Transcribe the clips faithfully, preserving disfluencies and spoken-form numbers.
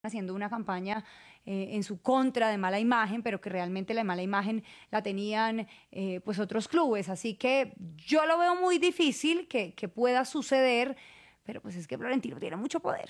haciendo una campaña eh, en su contra de mala imagen, pero que realmente la mala imagen la tenían eh, pues otros clubes. Así que yo lo veo muy difícil que, que pueda suceder, pero pues es que Florentino tiene mucho poder.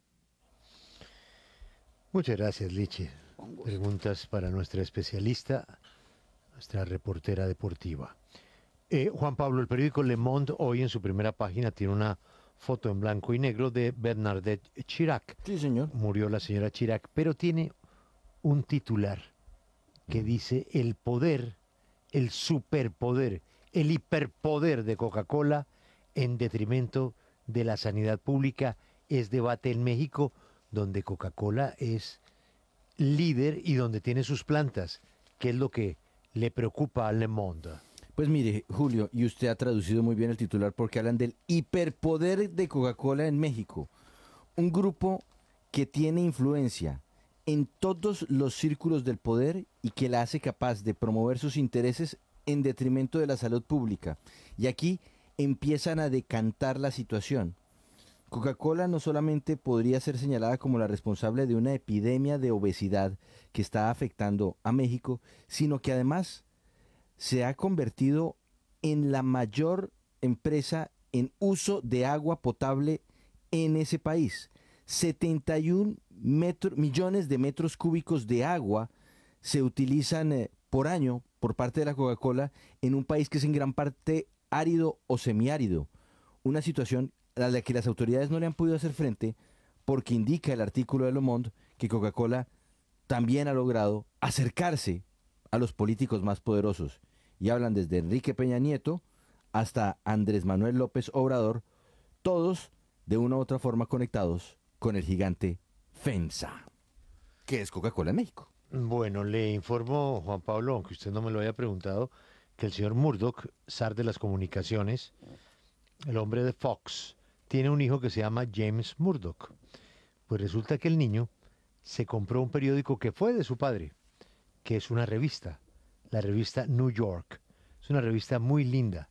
Muchas gracias, Lichi. Con gusto. Preguntas para nuestra especialista, nuestra reportera deportiva. Eh, Juan Pablo, el periódico Le Monde hoy en su primera página tiene una foto en blanco y negro de Bernadette Chirac. Sí, señor. Murió la señora Chirac, pero tiene un titular que dice el poder, el superpoder, el hiperpoder de Coca-Cola en detrimento de la sanidad pública. Es debate en México, donde Coca-Cola es líder y donde tiene sus plantas. ¿Qué es lo que le preocupa a Le Monde? Pues mire, Julio, y usted ha traducido muy bien el titular porque hablan del hiperpoder de Coca-Cola en México. Un grupo que tiene influencia en todos los círculos del poder y que la hace capaz de promover sus intereses en detrimento de la salud pública. Y aquí empiezan a decantar la situación. Coca-Cola no solamente podría ser señalada como la responsable de una epidemia de obesidad que está afectando a México, sino que además se ha convertido en la mayor empresa en uso de agua potable en ese país. setenta y un metro, millones de metros cúbicos de agua se utilizan eh, por año por parte de la Coca-Cola en un país que es en gran parte árido o semiárido. Una situación a la que las autoridades no le han podido hacer frente porque indica el artículo de Le Monde que Coca-Cola también ha logrado acercarse a los políticos más poderosos. Y hablan desde Enrique Peña Nieto hasta Andrés Manuel López Obrador, todos de una u otra forma conectados con el gigante FEMSA, que es Coca-Cola en México. Bueno, le informo, Juan Pablo, aunque usted no me lo haya preguntado, que el señor Murdoch, zar de las comunicaciones, el hombre de Fox, tiene un hijo que se llama James Murdoch. Pues resulta que el niño se compró un periódico que fue de su padre, que es una revista, la revista New York. Es una revista muy linda,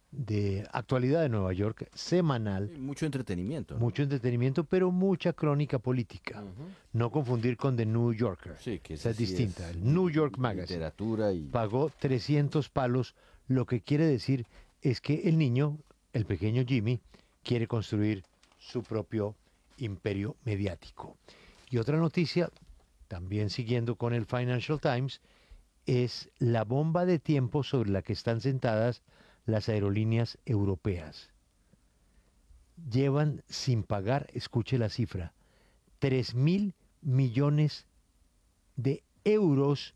de actualidad de Nueva York, semanal. Mucho entretenimiento, ¿no? Mucho entretenimiento, pero mucha crónica política. Uh-huh. No confundir con The New Yorker. Sí, que esa es sí distinta. es el New York Magazine. Literatura y... Pagó trescientos palos, lo que quiere decir es que el niño, el pequeño Jimmy, quiere construir su propio imperio mediático. Y otra noticia, también siguiendo con el Financial Times, es la bomba de tiempo sobre la que están sentadas las aerolíneas europeas. Llevan sin pagar, escuche la cifra, tres mil millones de euros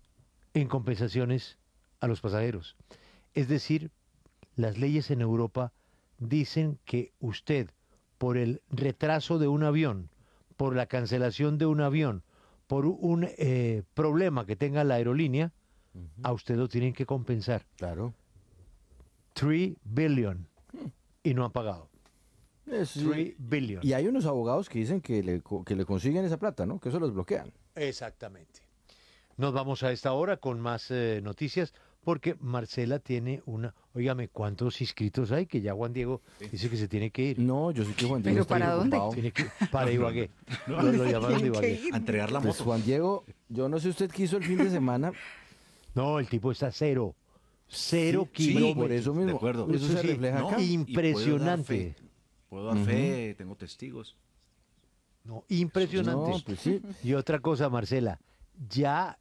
en compensaciones a los pasajeros. Es decir, las leyes en Europa dicen que usted, por el retraso de un avión, por la cancelación de un avión, por un eh, problema que tenga la aerolínea, uh-huh, a usted lo tienen que compensar. Claro. tres billion. Hmm. Y no han pagado. Es, tres billion. Y hay unos abogados que dicen que le, que le consiguen esa plata, ¿no? Que eso los bloquean. Exactamente. Nos vamos a esta hora con más eh, noticias, porque Marcela tiene una... Óigame, ¿cuántos inscritos hay? Que ya Juan Diego dice que se tiene que ir. No, yo sé que Juan Diego... ¿Pero para dónde? Tiene que, para Ibagué. No, lo, lo llamaron de Ibagué. A entregar la moto. Pues Juan Diego, yo no sé usted qué hizo el fin de semana. No, el tipo está cero. Cero Sí, kilómetros. sí, por eso mismo. de acuerdo. Eso se sí, refleja no, acá. Impresionante. Puedo dar fe, puedo dar fe, tengo testigos. No, impresionante. No, pues sí. Y otra cosa, Marcela, ya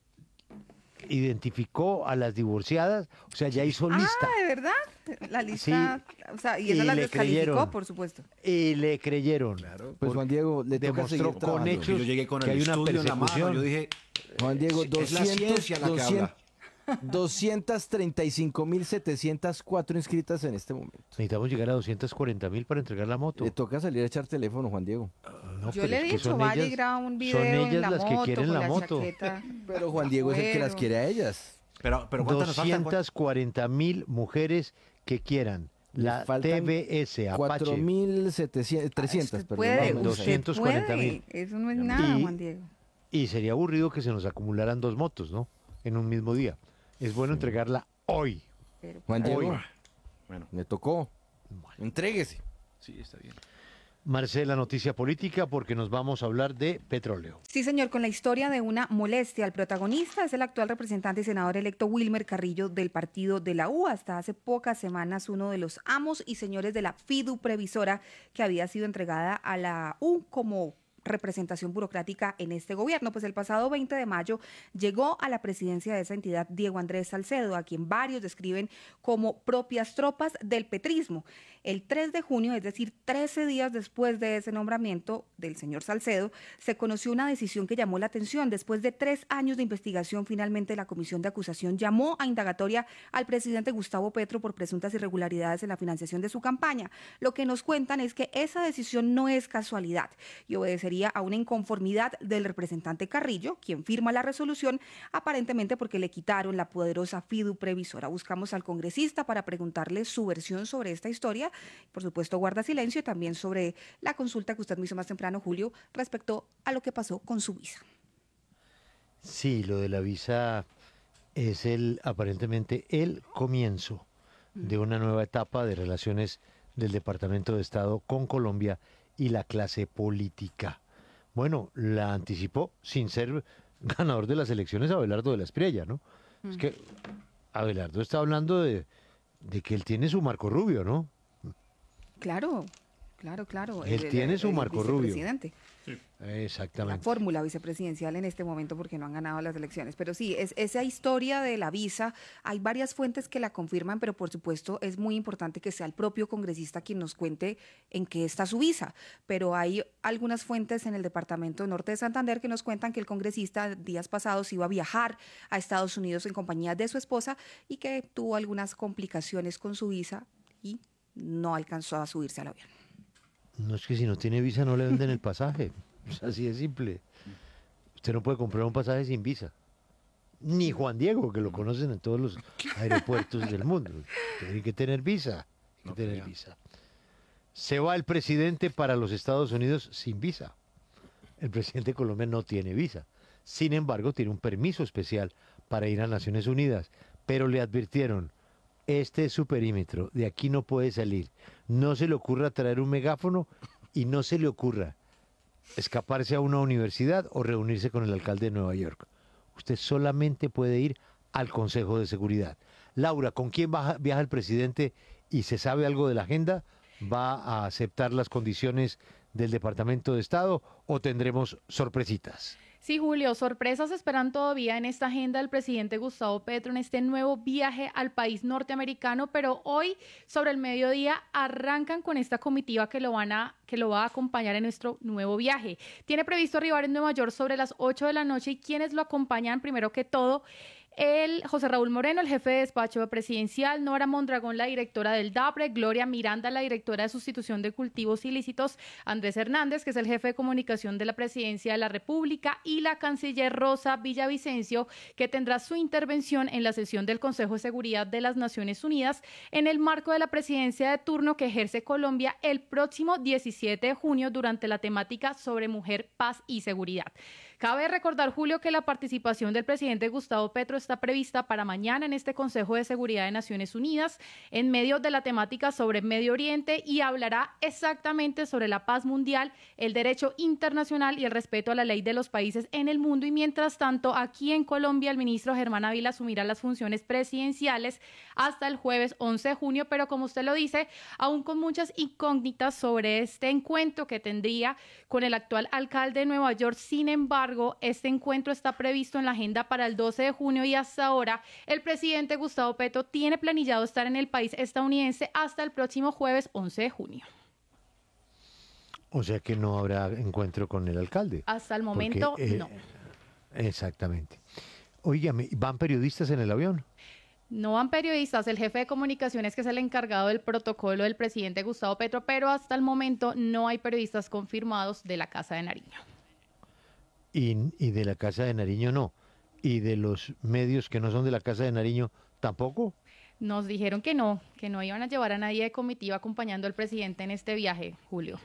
identificó a las divorciadas, o sea, ya hizo lista. Ah, ¿de verdad? La lista, Sí, o sea, y y esa la le descalificó, creyeron. por supuesto. Y le creyeron. Claro. Pues Juan Diego, le toca demostró seguir con trabajando. hechos Yo llegué con que el hay una estudio en la mano, persecución. yo dije, Juan Diego, es la doscientos, ciencia la que habla. doscientos treinta y cinco mil setecientos cuatro inscritas en este momento. Necesitamos llegar a doscientos cuarenta mil para entregar la moto. Le toca salir a echar teléfono, Juan Diego. No, Yo pero le he es que dicho, son vaya y ellas- graba un video son ellas en la las moto, que quieren con la la moto. chaqueta. Pero Juan Diego es el que las Bueno. quiere a ellas. pero, pero ¿cuántas nos faltan? doscientas cuarenta mil mujeres que quieran la Faltan T V S Apache. cuatro mil setecientos, trescientos, Usted perdón. puede, más o menos. usted doscientos cuarenta mil. puede. Eso no es nada, Y- Juan Diego. Y sería aburrido que se nos acumularan dos motos, ¿no? En un mismo día. Es bueno entregarla hoy. Pero, Juan pues, Diego, Bueno, me tocó. Bueno. Entréguese. sí, está bien. Marcela, noticia política, porque nos vamos a hablar de petróleo. Sí, señor, con la historia de una molestia. El protagonista es el actual representante y senador electo Wilmer Carrillo del partido de la U. Hasta hace pocas semanas uno de los amos y señores de la Fidu Previsora, que había sido entregada a la U como representación burocrática en este gobierno. Pues el pasado veinte de mayo llegó a la presidencia de esa entidad Diego Andrés Salcedo, a quien varios describen como propias tropas del petrismo. El tres de junio, es decir, trece días después de ese nombramiento del señor Salcedo, se conoció una decisión que llamó la atención. Después de tres años de investigación, finalmente la Comisión de Acusación llamó a indagatoria al presidente Gustavo Petro por presuntas irregularidades en la financiación de su campaña. Lo que nos cuentan es que esa decisión no es casualidad y obedecería a una inconformidad del representante Carrillo, quien firma la resolución, aparentemente porque le quitaron la poderosa Fidu Previsora. Buscamos al congresista para preguntarle su versión sobre esta historia. Por supuesto, guarda silencio, y también sobre la consulta que usted me hizo más temprano, Julio, respecto a lo que pasó con su visa. Sí, lo de la visa es el aparentemente el comienzo de una nueva etapa de relaciones del Departamento de Estado con Colombia y la clase política. Bueno, la anticipó sin ser ganador de las elecciones Abelardo de la Espriella, ¿no? Mm. Es que Abelardo está hablando de, de que él tiene su Marco Rubio, ¿no? Claro, claro, claro. Él el, tiene el, su el Marco Rubio. Sí. Exactamente. La fórmula vicepresidencial en este momento, porque no han ganado las elecciones. Pero sí, es esa historia de la visa, hay varias fuentes que la confirman, pero por supuesto es muy importante que sea el propio congresista quien nos cuente en qué está su visa. Pero hay algunas fuentes en el departamento norte de Santander que nos cuentan que el congresista días pasados iba a viajar a Estados Unidos en compañía de su esposa y que tuvo algunas complicaciones con su visa y no alcanzó a subirse al avión. No, es que si no tiene visa no le venden el pasaje. Es así de simple. Usted no puede comprar un pasaje sin visa. Ni Juan Diego, que lo conocen en todos los aeropuertos del mundo. Tiene que tener visa. Tiene que tener visa. Se va el presidente para los Estados Unidos sin visa. El presidente de Colombia no tiene visa. Sin embargo, tiene un permiso especial para ir a Naciones Unidas. Pero le advirtieron: este es su perímetro, de aquí no puede salir. No se le ocurra traer un megáfono y no se le ocurra escaparse a una universidad o reunirse con el alcalde de Nueva York. Usted solamente puede ir al Consejo de Seguridad. Laura, ¿con quién baja, viaja el presidente y se sabe algo de la agenda? ¿Va a aceptar las condiciones del Departamento de Estado o tendremos sorpresitas? Sí, Julio, sorpresas esperan todavía en esta agenda del presidente Gustavo Petro en este nuevo viaje al país norteamericano, pero hoy sobre el mediodía arrancan con esta comitiva que lo van a que lo va a acompañar en nuestro nuevo viaje. Tiene previsto arribar en Nueva York sobre las ocho de la noche y quienes lo acompañan, primero que todo, el José Raúl Moreno, el jefe de despacho presidencial, Nora Mondragón, la directora del DAPRE, Gloria Miranda, la directora de sustitución de cultivos ilícitos, Andrés Hernández, que es el jefe de comunicación de la presidencia de la República, y la canciller Rosa Villavicencio, que tendrá su intervención en la sesión del Consejo de Seguridad de las Naciones Unidas en el marco de la presidencia de turno que ejerce Colombia el próximo diecisiete de junio durante la temática sobre mujer, paz y seguridad. Cabe recordar, Julio, que la participación del presidente Gustavo Petro está prevista para mañana en este Consejo de Seguridad de Naciones Unidas en medio de la temática sobre Medio Oriente y hablará exactamente sobre la paz mundial, el derecho internacional y el respeto a la ley de los países en el mundo. Y mientras tanto, aquí en Colombia, el ministro Germán Ávila asumirá las funciones presidenciales hasta el jueves once de junio, pero como usted lo dice, aún con muchas incógnitas sobre este encuentro que tendría con el actual alcalde de Nueva York. Sin embargo, este encuentro está previsto en la agenda para el doce de junio y hasta ahora el presidente Gustavo Petro tiene planillado estar en el país estadounidense hasta el próximo jueves once de junio. O sea que no habrá encuentro con el alcalde. Hasta el momento, porque, eh, no. Exactamente. Óigame, ¿van periodistas en el avión? No van periodistas, el jefe de comunicaciones, que es el encargado del protocolo del presidente Gustavo Petro, pero hasta el momento no hay periodistas confirmados de la Casa de Nariño. Y, y de la Casa de Nariño no. ¿Y de los medios que no son de la Casa de Nariño tampoco? Nos dijeron que no, que no iban a llevar a nadie de comitiva acompañando al presidente en este viaje, Julio.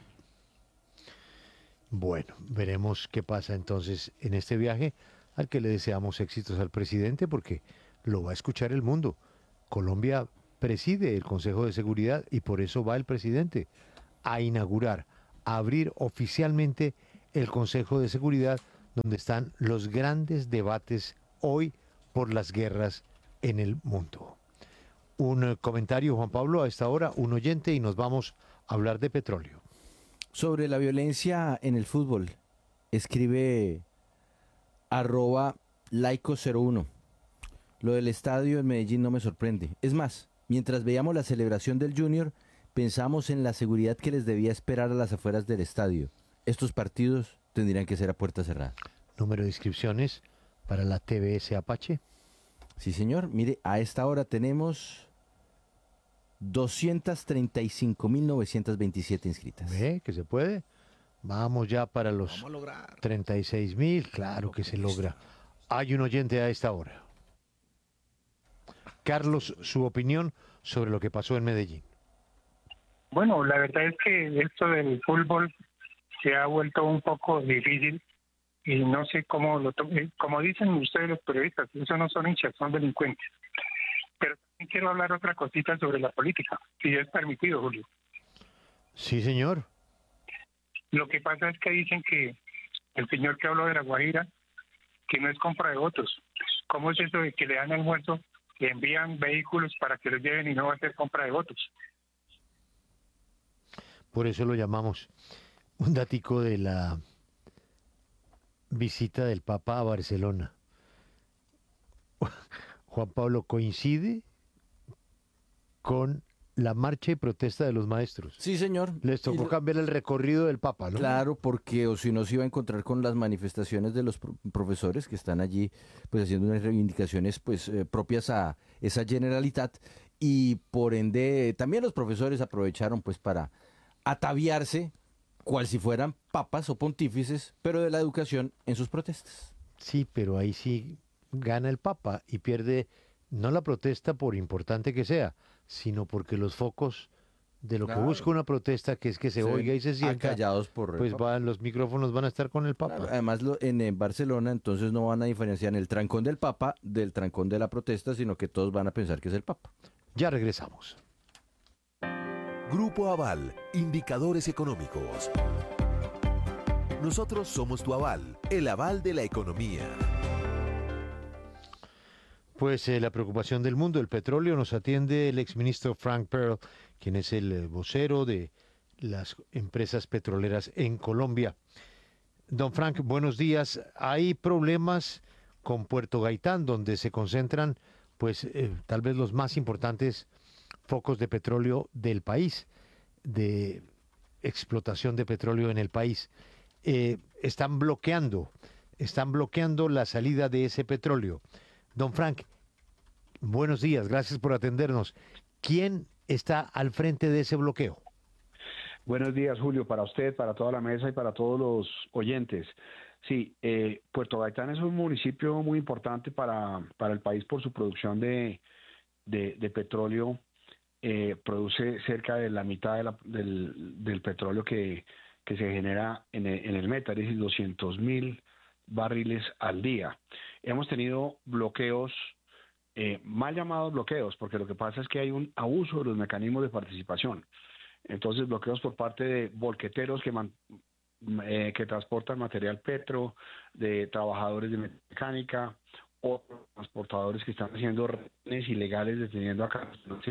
Bueno, veremos qué pasa entonces en este viaje, al que le deseamos éxitos al presidente porque lo va a escuchar el mundo. Colombia preside el Consejo de Seguridad y por eso va el presidente a inaugurar, a abrir oficialmente el Consejo de Seguridad, donde están los grandes debates hoy por las guerras en el mundo. Un eh, comentario, Juan Pablo, a esta hora, un oyente, y nos vamos a hablar de petróleo. Sobre la violencia en el fútbol, escribe arroba laico cero uno. Lo del estadio en Medellín no me sorprende. Es más, mientras veíamos la celebración del Junior, pensamos en la seguridad que les debía esperar a las afueras del estadio. Estos partidos tendrían que ser a puerta cerrada. Número de inscripciones para la T V S Apache. Sí, señor. Mire, a esta hora tenemos doscientas treinta y cinco mil novecientas veintisiete inscritas. ¿Ve que se puede? Vamos ya para los Vamos a lograr. treinta y seis mil. Claro que se logra. Hay un oyente a esta hora. Carlos, su opinión sobre lo que pasó en Medellín. Bueno, la verdad es que esto del fútbol se ha vuelto un poco difícil y no sé cómo lo to- eh, como dicen ustedes los periodistas, eso no son hinchas, son delincuentes. Pero también quiero hablar otra cosita sobre la política, si es permitido, Julio. Sí, señor. Lo que pasa es que dicen que el señor que habló de la Guajira, que no es compra de votos. ¿Cómo es eso de que le dan almuerzo, le envían vehículos para que los lleven y no va a ser compra de votos? Por eso lo llamamos. Un datico de la visita del Papa a Barcelona. Juan Pablo, coincide con la marcha y protesta de los maestros. Sí, señor. Les Y tocó lo- cambiar el recorrido del Papa, ¿no? Claro, porque o si no se iba a encontrar con las manifestaciones de los pro- profesores que están allí pues haciendo unas reivindicaciones pues eh, propias a esa Generalitat, y por ende también los profesores aprovecharon pues para ataviarse cual si fueran papas o pontífices, pero de la educación en sus protestas. Sí, pero ahí sí gana el Papa y pierde no la protesta por importante que sea, sino porque los focos de lo Claro. que busca una protesta, que es que se, Se oiga y se ven sienta, acallados por el pues Papa. van, los micrófonos van a estar con el Papa. Claro, además lo- en, en Barcelona entonces no van a diferenciar el trancón del Papa del trancón de la protesta, sino que todos van a pensar que es el Papa. Ya regresamos. Grupo Aval, indicadores económicos. Nosotros somos tu aval, el aval de la economía. Pues eh, la preocupación del mundo, el petróleo, nos atiende el exministro Frank Pearl, quien es el eh, vocero de las empresas petroleras en Colombia. Don Frank, buenos días. Hay problemas con Puerto Gaitán, donde se concentran, pues, eh, tal vez los más importantes focos de petróleo del país, de explotación de petróleo en el país. Eh, están bloqueando, están bloqueando la salida de ese petróleo. Don Frank, buenos días, gracias por atendernos. ¿Quién está al frente de ese bloqueo? Buenos días, Julio, para usted, para toda la mesa y para todos los oyentes. Sí, eh, Puerto Gaitán es un municipio muy importante para, para el país por su producción de, de, de petróleo. Eh, produce cerca de la mitad de la- del, del petróleo que, que se genera en el, en el Meta, es decir, doscientos mil barriles al día. Hemos tenido bloqueos, eh, mal llamados bloqueos, porque lo que pasa es que hay un abuso de los mecanismos de participación. Entonces, bloqueos por parte de volqueteros que, man- eh, que transportan material petro, de trabajadores de mecánica, o transportadores que están haciendo retenes ilegales, deteniendo acá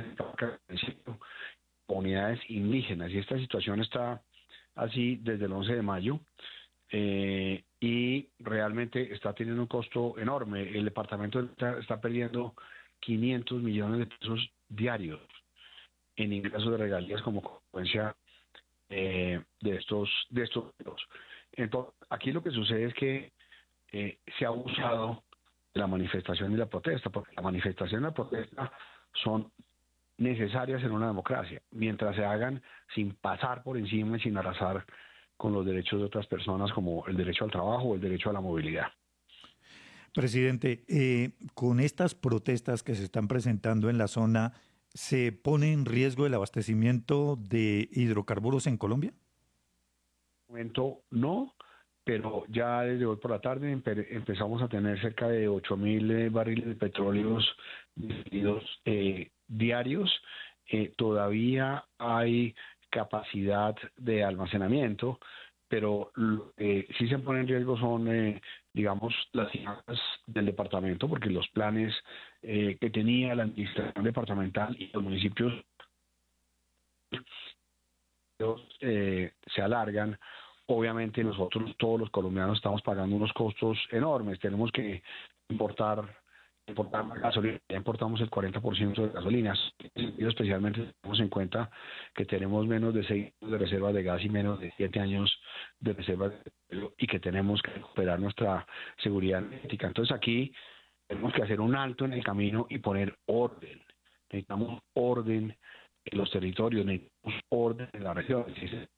comunidades indígenas. Y esta situación está así desde el once de mayo. Eh, y realmente está teniendo un costo enorme. El departamento está, está perdiendo quinientos millones de pesos diarios en ingresos de regalías como consecuencia eh, de estos de estos pesos. Entonces, aquí lo que sucede es que eh, se ha abusado de la manifestación y la protesta, porque la manifestación y la protesta son necesarias en una democracia, mientras se hagan sin pasar por encima y sin arrasar con los derechos de otras personas, como el derecho al trabajo o el derecho a la movilidad. Presidente, eh, con estas protestas que se están presentando en la zona, ¿se pone en riesgo el abastecimiento de hidrocarburos en Colombia? De momento no, pero ya desde hoy por la tarde empe- empezamos a tener cerca de ocho mil eh, barriles de petróleos distribuidos, eh, diarios. Eh, todavía hay capacidad de almacenamiento, pero lo que sí se pone en riesgo son, eh, digamos, las finanzas del departamento, porque los planes eh, que tenía la administración departamental y los municipios eh, se alargan. Obviamente nosotros, todos los colombianos, estamos pagando unos costos enormes. Tenemos que importar, importar más gasolina. Ya importamos el cuarenta por ciento de gasolinas. Y especialmente tenemos en cuenta que tenemos menos de seis años de reservas de gas y menos de siete años de reservas de petróleo, y que tenemos que recuperar nuestra seguridad energética. Entonces aquí tenemos que hacer un alto en el camino y poner orden. Necesitamos orden en los territorios, necesitamos orden en las regiones.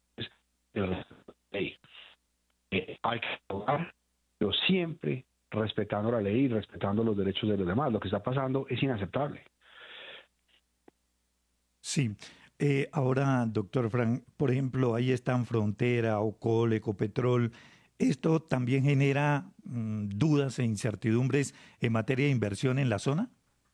Ley. Eh, hay que actuar, pero siempre respetando la ley y respetando los derechos de los demás. Lo que está pasando es inaceptable. Sí. Eh, ahora, doctor Frank, por ejemplo, ahí están Frontera, Ocol, Ecopetrol. ¿Esto también genera mmm, dudas e incertidumbres en materia de inversión en la zona?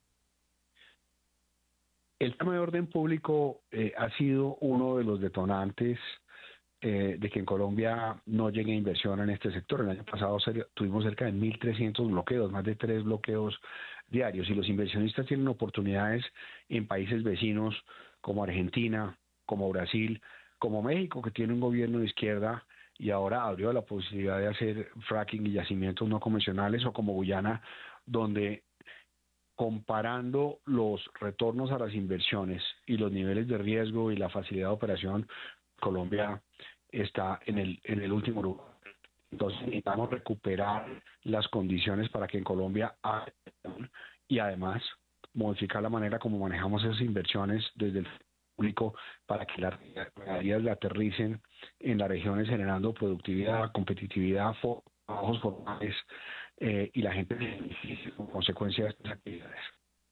El tema de orden público eh, ha sido uno de los detonantes Eh, de que en Colombia no llegue inversión en este sector. El año pasado serio, tuvimos cerca de mil trescientos bloqueos, más de tres bloqueos diarios, y los inversionistas tienen oportunidades en países vecinos como Argentina, como Brasil, como México, que tiene un gobierno de izquierda y ahora abrió la posibilidad de hacer fracking y yacimientos no convencionales, o como Guyana, donde comparando los retornos a las inversiones y los niveles de riesgo y la facilidad de operación, Colombia está en el en el último lugar. Entonces necesitamos recuperar las condiciones para que en Colombia haya, y además modificar la manera como manejamos esas inversiones desde el público para que las regalías le aterricen en las regiones, generando productividad, competitividad, trabajos formales eh, y la gente beneficie como consecuencia de estas actividades.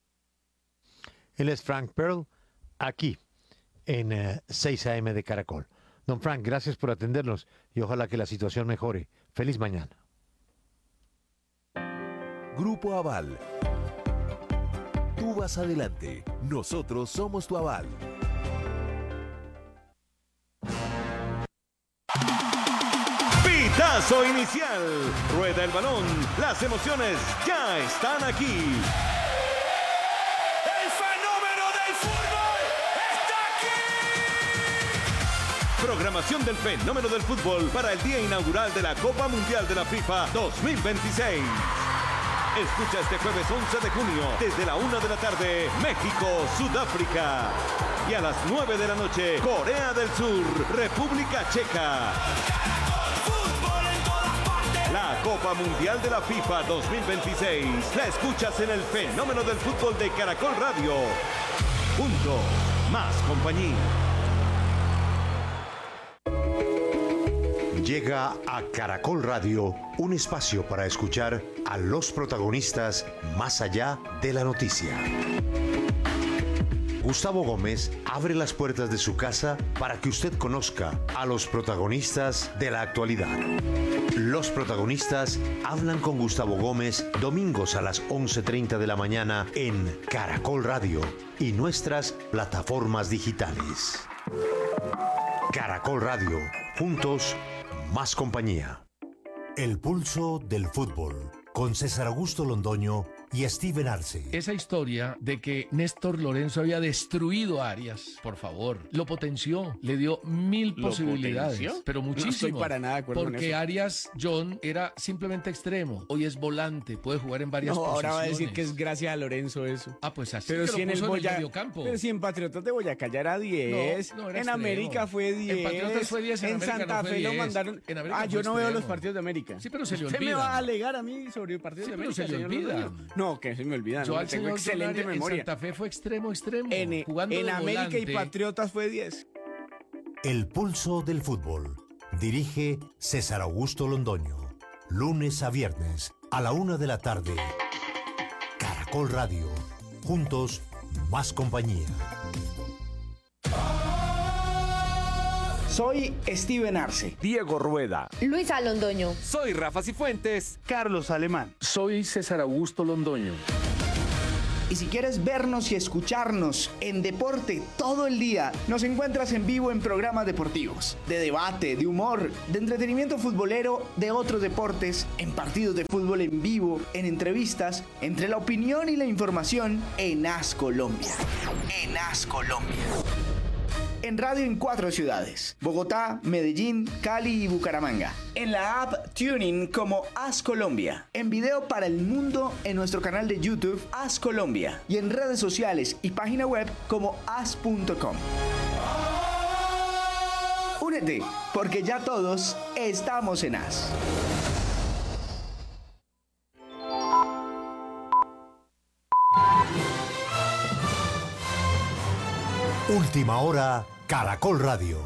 Él es Frank Pearl, aquí en eh, seis A M de Caracol. Don Frank, gracias por atendernos y ojalá que la situación mejore. Feliz mañana. Grupo Aval. Tú vas adelante. Nosotros somos tu aval. Pitazo inicial. Rueda el balón. Las emociones ya están aquí. Programación del fenómeno del fútbol para el día inaugural de la Copa Mundial de la FIFA dos mil veintiséis. Escucha este jueves once de junio desde la una de la tarde, México, Sudáfrica. Y a las nueve de la noche, Corea del Sur, República Checa. La Copa Mundial de la FIFA dos mil veintiséis la escuchas en el fenómeno del fútbol de Caracol Radio. Juntos, más compañía. Llega a Caracol Radio un espacio para escuchar a los protagonistas más allá de la noticia. Gustavo Gómez abre las puertas de su casa para que usted conozca a los protagonistas de la actualidad. Los protagonistas hablan con Gustavo Gómez domingos a las once treinta de la mañana en Caracol Radio y nuestras plataformas digitales. Caracol Radio, juntos, más compañía. El pulso del fútbol, con César Augusto Londoño y Steven Arce. Esa historia de que Néstor Lorenzo había destruido a Arias, por favor, lo potenció, le dio mil ¿Lo posibilidades, potenció? pero muchísimo. No estoy para nada de acuerdo con porque eso. Arias John era simplemente extremo, hoy es volante, puede jugar en varias No, posiciones. ahora va a decir que es gracias a Lorenzo eso. Ah, pues así Pero que si lo en el puso en Boya- mediocampo. Pero si en Patriotas de Boyacá ya era diez, No, no era en extremo. América fue diez, En Patriotas fue diez, en América no Santa fue Fe lo diez. mandaron. En América Ah, fue yo no veo extremo. los partidos de América. Sí, pero se le Usted me olvida. va a alegar a mí sobre partidos Sí, de pero América, se le señor olvida. Londoño. No, que se me olvida, Yo no, al tengo señor excelente John Arias memoria. En Santa Fe fue extremo, extremo. En, jugando en de América y volante. Patriotas fue diez. El pulso del fútbol. Dirige César Augusto Londoño. Lunes a viernes a la una de la tarde. Caracol Radio. Juntos, más compañía. Soy Steven Arce. Diego Rueda. Luisa Londoño. Soy Rafa Cifuentes. Carlos Alemán. Soy César Augusto Londoño. Y si quieres vernos y escucharnos en deporte todo el día, nos encuentras en vivo en programas deportivos, de debate, de humor, de entretenimiento futbolero, de otros deportes, en partidos de fútbol en vivo, en entrevistas, entre la opinión y la información en As Colombia. En As Colombia. En radio en cuatro ciudades: Bogotá, Medellín, Cali y Bucaramanga. En la app Tuning como As Colombia. En video para el mundo en nuestro canal de YouTube As Colombia. Y en redes sociales y página web como as punto com. Únete, porque ya todos estamos en As. Última hora, Caracol Radio.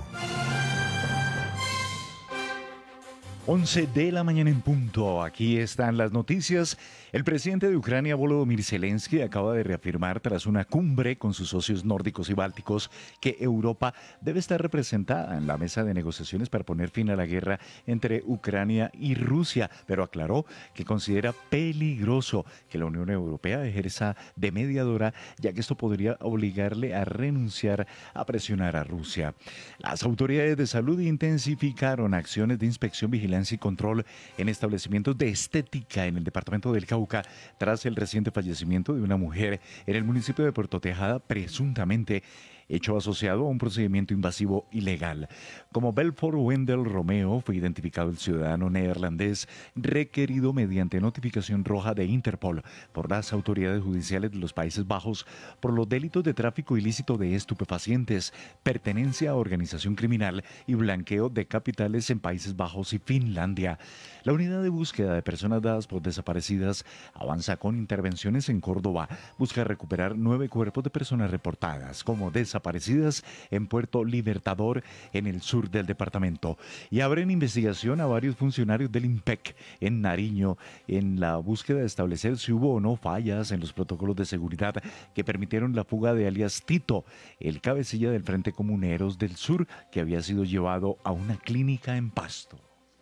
once de la mañana en punto. Aquí están las noticias. El presidente de Ucrania, Volodymyr Zelensky, acaba de reafirmar tras una cumbre con sus socios nórdicos y bálticos que Europa debe estar representada en la mesa de negociaciones para poner fin a la guerra entre Ucrania y Rusia, pero aclaró que considera peligroso que la Unión Europea ejerza de mediadora, ya que esto podría obligarle a renunciar a presionar a Rusia. Las autoridades de salud intensificaron acciones de inspección, vigilancia y control en establecimientos de estética en el departamento del Cauca tras el reciente fallecimiento de una mujer en el municipio de Puerto Tejada, presuntamente hecho asociado a un procedimiento invasivo ilegal. Como Belfort Wendell Romeo, fue identificado el ciudadano neerlandés requerido mediante notificación roja de Interpol por las autoridades judiciales de los Países Bajos por los delitos de tráfico ilícito de estupefacientes, pertenencia a organización criminal y blanqueo de capitales en Países Bajos y Finlandia. La unidad de búsqueda de personas dadas por desaparecidas avanza con intervenciones en Córdoba. Busca recuperar nueve cuerpos de personas reportadas como desaparecidas en Puerto Libertador, en el sur del departamento. Y abren investigación a varios funcionarios del IMPEC en Nariño en la búsqueda de establecer si hubo o no fallas en los protocolos de seguridad que permitieron la fuga de alias Tito, el cabecilla del Frente Comuneros del Sur, que había sido llevado a una clínica en Pasto.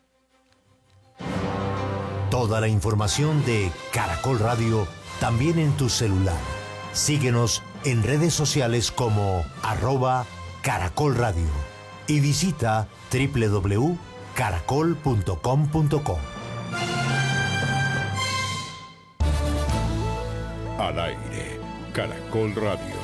Toda la información de Caracol Radio también en tu celular. Síguenos en redes sociales como arroba Caracol Radio y visita doble u doble u doble u punto caracol punto com punto co. Al aire, Caracol Radio.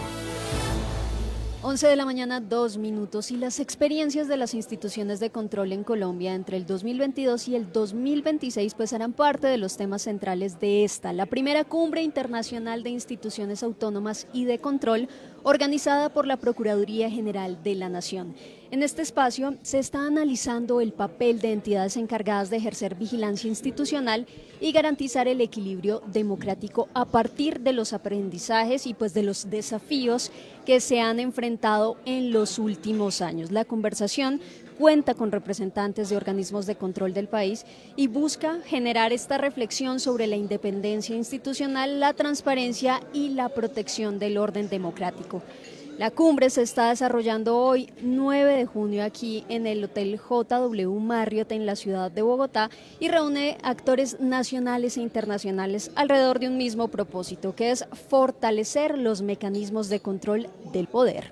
once de la mañana, dos minutos, y las experiencias de las instituciones de control en Colombia entre el dos mil veintidós y el dos mil veintiséis pues harán parte de los temas centrales de esta, la primera cumbre internacional de instituciones autónomas y de control organizada por la Procuraduría General de la Nación. En este espacio se está analizando el papel de entidades encargadas de ejercer vigilancia institucional y garantizar el equilibrio democrático a partir de los aprendizajes y pues de los desafíos que se han enfrentado en los últimos años. La conversación cuenta con representantes de organismos de control del país y busca generar esta reflexión sobre la independencia institucional, la transparencia y la protección del orden democrático. La cumbre se está desarrollando hoy, nueve de junio, aquí en el Hotel J W Marriott en la ciudad de Bogotá y reúne actores nacionales e internacionales alrededor de un mismo propósito, que es fortalecer los mecanismos de control del poder.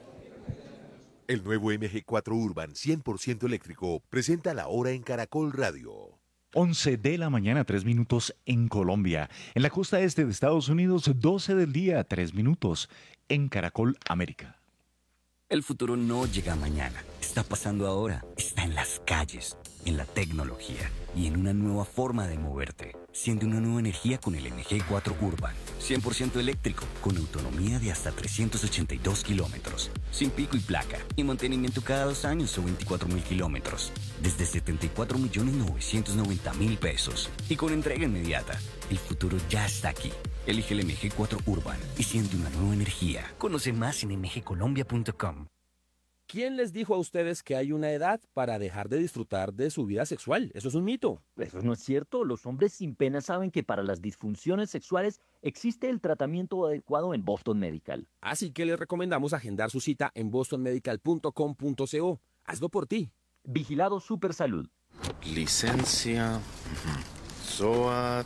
El nuevo M G cuatro Urban cien por ciento eléctrico presenta la hora en Caracol Radio. once de la mañana, tres minutos en Colombia. En la costa este de Estados Unidos, doce del día, tres minutos en Caracol América. El futuro no llega mañana, está pasando ahora, está en las calles, en la tecnología y en una nueva forma de moverte. Siente una nueva energía con el M G cuatro Urban, cien por ciento eléctrico, con autonomía de hasta trescientos ochenta y dos kilómetros, sin pico y placa, y mantenimiento cada dos años o veinticuatro mil kilómetros, desde setenta y cuatro millones novecientos noventa mil pesos, y con entrega inmediata. El futuro ya está aquí. Elige el M G cuatro Urban y siente una nueva energía. Conoce más en m g colombia punto com. ¿Quién les dijo a ustedes que hay una edad para dejar de disfrutar de su vida sexual? Eso es un mito. Eso no es cierto. Los hombres sin pena saben que para las disfunciones sexuales existe el tratamiento adecuado en Boston Medical. Así que les recomendamos agendar su cita en boston medical punto com punto co. Hazlo por ti. Vigilado Supersalud. Licencia. S O A.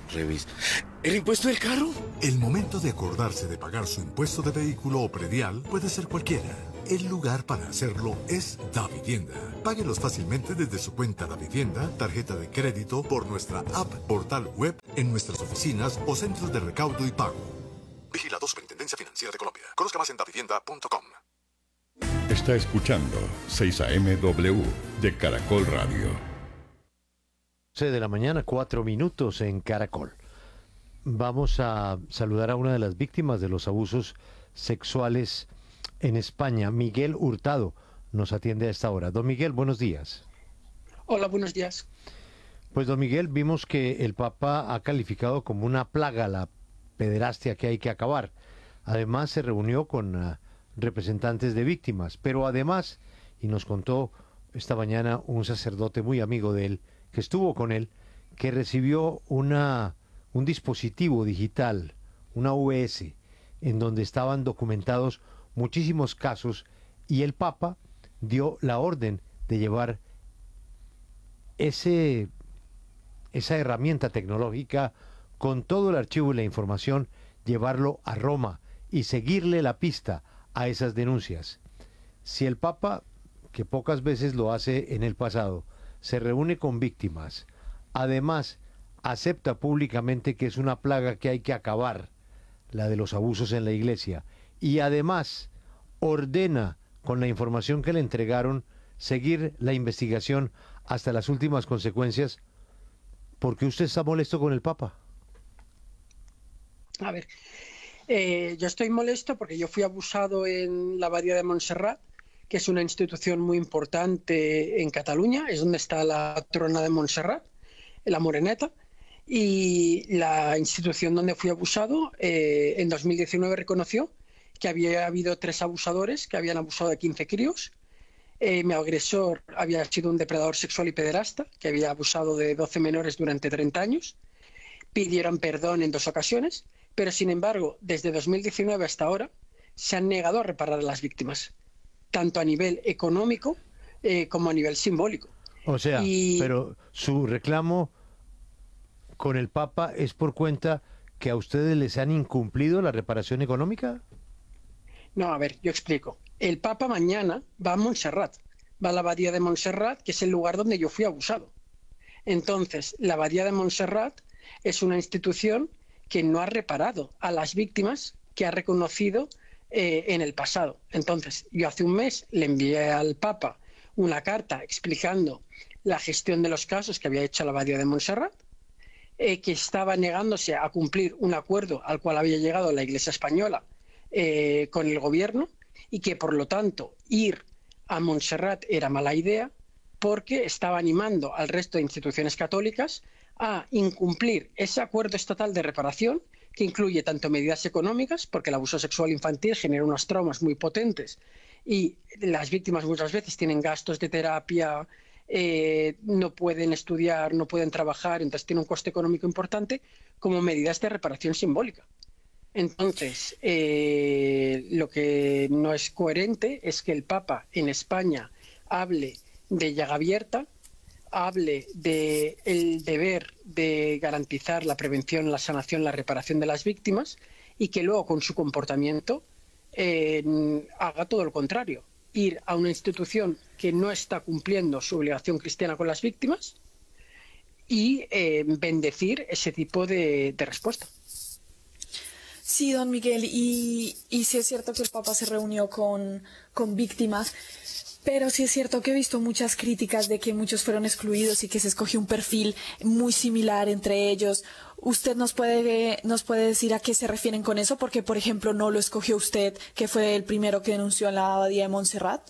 Revisa. ¿El impuesto del carro? El momento de acordarse de pagar su impuesto de vehículo o predial puede ser cualquiera. El lugar para hacerlo es Davivienda. Páguelos fácilmente desde su cuenta Davivienda, tarjeta de crédito, por nuestra app, portal web, en nuestras oficinas o centros de recaudo y pago. Vigilado Superintendencia Financiera de Colombia. Conozca más en davivienda punto com. Está escuchando seis A M W de Caracol Radio. once de la mañana, cuatro minutos en Caracol. Vamos a saludar a una de las víctimas de los abusos sexuales en España. Miguel Hurtado nos atiende a esta hora. Don Miguel, buenos días. Hola, buenos días. Pues don Miguel, vimos que el Papa ha calificado como una plaga la pederastia que hay que acabar. Además se reunió con uh, representantes de víctimas, pero además, y nos contó esta mañana un sacerdote muy amigo de él, que estuvo con él, que recibió una, un dispositivo digital, una U S, en donde estaban documentados muchísimos casos, y el Papa dio la orden de llevar ese, esa herramienta tecnológica con todo el archivo y la información, llevarlo a Roma y seguirle la pista a esas denuncias. Si el Papa, que pocas veces lo hace en el pasado, se reúne con víctimas, además acepta públicamente que es una plaga que hay que acabar, la de los abusos en la iglesia, y además ordena, con la información que le entregaron, seguir la investigación hasta las últimas consecuencias, ¿por qué usted está molesto con el Papa? A ver, eh, yo estoy molesto porque yo fui abusado en la Abadía de Montserrat, que es una institución muy importante en Cataluña, es donde está la patrona de Montserrat, la Moreneta, y la institución donde fui abusado eh, en dos mil diecinueve reconoció que había habido tres abusadores que habían abusado de quince críos. Eh, mi agresor había sido un depredador sexual y pederasta, que había abusado de doce menores durante treinta años. Pidieron perdón en dos ocasiones, pero sin embargo, desde dos mil diecinueve hasta ahora, se han negado a reparar a las víctimas, tanto a nivel económico eh, como a nivel simbólico. O sea, y... pero su reclamo con el Papa es por cuenta que a ustedes les han incumplido la reparación económica. No, a ver, yo explico. El Papa mañana va a Montserrat, va a la Abadía de Montserrat, que es el lugar donde yo fui abusado. Entonces, la Abadía de Montserrat es una institución que no ha reparado a las víctimas que ha reconocido eh, en el pasado. Entonces, yo hace un mes le envié al Papa una carta explicando la gestión de los casos que había hecho la Abadía de Montserrat, eh, que estaba negándose a cumplir un acuerdo al cual había llegado la Iglesia española eh, con el gobierno, y que por lo tanto ir a Montserrat era mala idea porque estaba animando al resto de instituciones católicas a incumplir ese acuerdo estatal de reparación, que incluye tanto medidas económicas, porque el abuso sexual infantil genera unos traumas muy potentes y las víctimas muchas veces tienen gastos de terapia, eh, no pueden estudiar, no pueden trabajar, entonces tiene un coste económico importante, como medidas de reparación simbólica. Entonces, eh, lo que no es coherente es que el Papa en España hable de llaga abierta, hable del deber de garantizar la prevención, la sanación, la reparación de las víctimas, y que luego con su comportamiento eh, haga todo lo contrario, ir a una institución que no está cumpliendo su obligación cristiana con las víctimas y eh, bendecir ese tipo de, de respuesta. Sí, don Miguel, y, y sí es cierto que el Papa se reunió con, con víctimas, pero sí es cierto que he visto muchas críticas de que muchos fueron excluidos y que se escogió un perfil muy similar entre ellos. ¿Usted nos puede, nos puede decir a qué se refieren con eso? Porque, por ejemplo, no lo escogió usted, que fue el primero que denunció en la Abadía de Montserrat.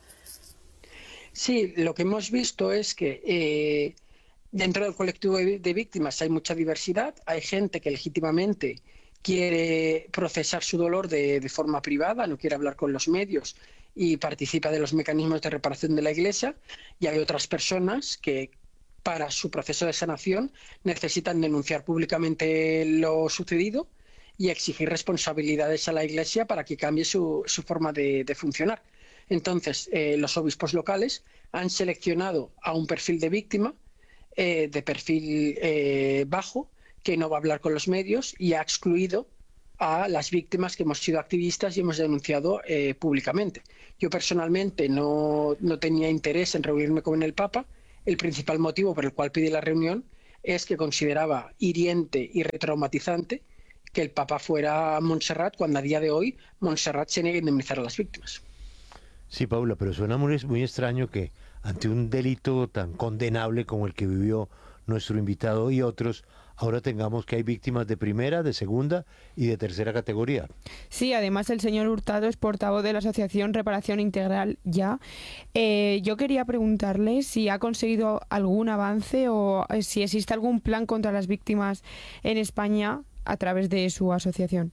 Sí, lo que hemos visto es que eh, dentro del colectivo de, de víctimas hay mucha diversidad, hay gente que legítimamente quiere procesar su dolor de, de forma privada, no quiere hablar con los medios y participa de los mecanismos de reparación de la Iglesia, y hay otras personas que para su proceso de sanación necesitan denunciar públicamente lo sucedido y exigir responsabilidades a la Iglesia para que cambie su, su forma de, de funcionar. Entonces, eh, los obispos locales han seleccionado a un perfil de víctima, eh, de perfil eh, bajo, que no va a hablar con los medios y ha excluido a las víctimas que hemos sido activistas y hemos denunciado eh, públicamente. Yo personalmente no, no tenía interés en reunirme con el Papa. El principal motivo por el cual pide la reunión es que consideraba hiriente y retraumatizante que el Papa fuera a Montserrat cuando a día de hoy Montserrat se niega a indemnizar a las víctimas. Sí, Paula, pero suena muy, muy extraño que ante un delito tan condenable como el que vivió nuestro invitado y otros, ahora tengamos que hay víctimas de primera, de segunda y de tercera categoría. Sí, además el señor Hurtado es portavoz de la Asociación Reparación Integral Ya. Eh, yo quería preguntarle si ha conseguido algún avance o si existe algún plan contra las víctimas en España a través de su asociación.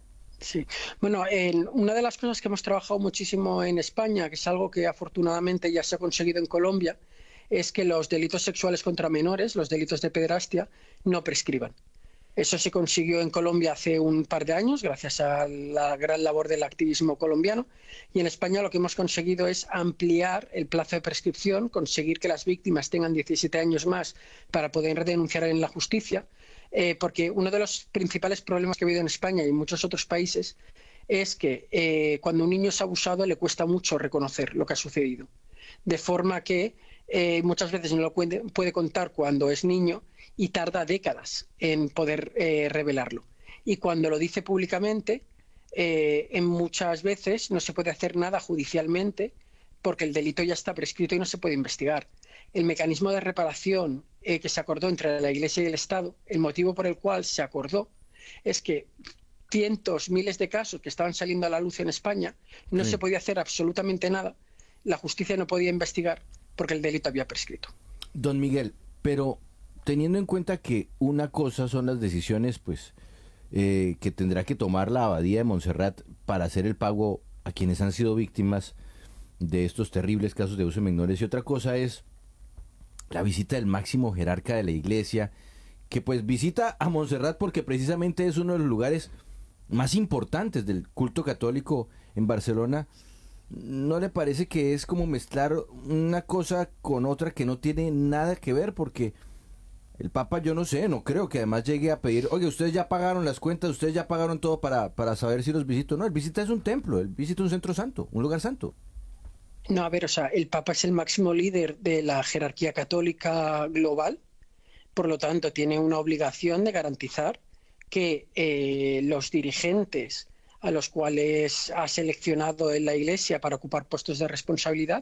Sí, bueno, en una de las cosas que hemos trabajado muchísimo en España, que es algo que afortunadamente ya se ha conseguido en Colombia, es que los delitos sexuales contra menores, los delitos de pederastia, no prescriban. Eso se consiguió en Colombia hace un par de años, gracias a la gran labor del activismo colombiano, y en España lo que hemos conseguido es ampliar el plazo de prescripción, conseguir que las víctimas tengan diecisiete años más para poder denunciar en la justicia, eh, porque uno de los principales problemas que ha habido en España y en muchos otros países es que eh, cuando un niño es abusado le cuesta mucho reconocer lo que ha sucedido, de forma que eh, muchas veces no lo puede, puede contar cuando es niño y tarda décadas en poder eh, revelarlo. Y cuando lo dice públicamente, eh, en muchas veces no se puede hacer nada judicialmente porque el delito ya está prescrito y no se puede investigar. El mecanismo de reparación eh, que se acordó entre la Iglesia y el Estado, el motivo por el cual se acordó es que cientos, miles de casos que estaban saliendo a la luz en España, no sí. se podía hacer absolutamente nada, la justicia no podía investigar porque el delito había prescrito. Don Miguel, pero teniendo en cuenta que una cosa son las decisiones pues eh, que tendrá que tomar la Abadía de Montserrat para hacer el pago a quienes han sido víctimas de estos terribles casos de abuso de menores, y otra cosa es la visita del máximo jerarca de la Iglesia, que pues visita a Montserrat porque precisamente es uno de los lugares más importantes del culto católico en Barcelona. ¿No le parece que es como mezclar una cosa con otra que no tiene nada que ver? Porque el Papa, yo no sé, no creo que además llegue a pedir, oye, ustedes ya pagaron las cuentas, ustedes ya pagaron todo para, para saber si los visito. No, él visita es un templo, él visita un centro santo, un lugar santo. No, a ver, o sea, el Papa es el máximo líder de la jerarquía católica global, por lo tanto tiene una obligación de garantizar que eh, los dirigentes a los cuales ha seleccionado en la Iglesia para ocupar puestos de responsabilidad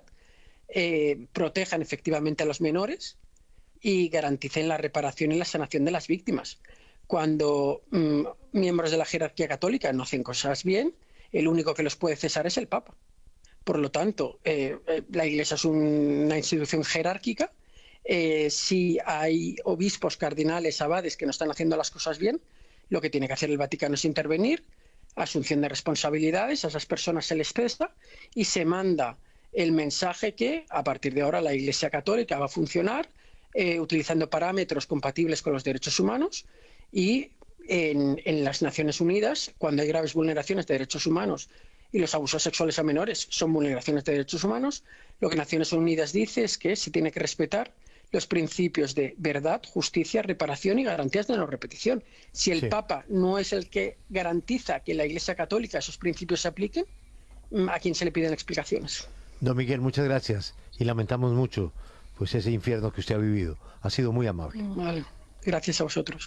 eh, protejan efectivamente a los menores y garanticen la reparación y la sanación de las víctimas. Cuando mmm, miembros de la jerarquía católica no hacen cosas bien, el único que los puede cesar es el Papa. Por lo tanto, eh, la Iglesia es un, una institución jerárquica. Eh, si hay obispos, cardinales, abades que no están haciendo las cosas bien, lo que tiene que hacer el Vaticano es intervenir, asunción de responsabilidades, a esas personas se les cesa y se manda el mensaje que a partir de ahora la Iglesia Católica va a funcionar eh, utilizando parámetros compatibles con los derechos humanos y en, en las Naciones Unidas, cuando hay graves vulneraciones de derechos humanos y los abusos sexuales a menores son vulneraciones de derechos humanos, lo que Naciones Unidas dice es que se tiene que respetar los principios de verdad, justicia, reparación y garantías de no repetición. Si el sí. Papa no es el que garantiza que en la Iglesia Católica esos principios se apliquen, ¿a quién se le piden explicaciones? Don Miguel, muchas gracias y lamentamos mucho pues ese infierno que usted ha vivido. Ha sido muy amable. Vale. Gracias a vosotros.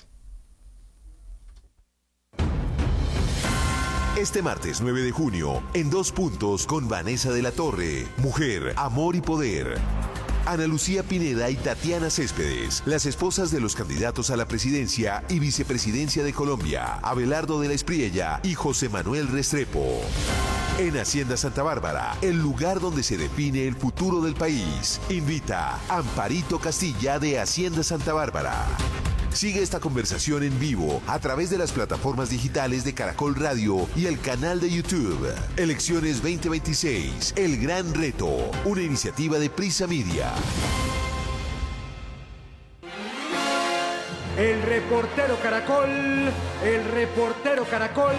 Este martes nueve de junio, en Dos Puntos con Vanessa de la Torre, Mujer, Amor y Poder. Ana Lucía Pineda y Tatiana Céspedes, las esposas de los candidatos a la presidencia y vicepresidencia de Colombia, Abelardo de la Espriella y José Manuel Restrepo. En Hacienda Santa Bárbara, el lugar donde se define el futuro del país. Invita Amparito Castilla de Hacienda Santa Bárbara. Sigue esta conversación en vivo a través de las plataformas digitales de Caracol Radio y el canal de YouTube. Elecciones veinte veintiséis, El Gran Reto, una iniciativa de Prisa Media. El reportero Caracol, el reportero Caracol.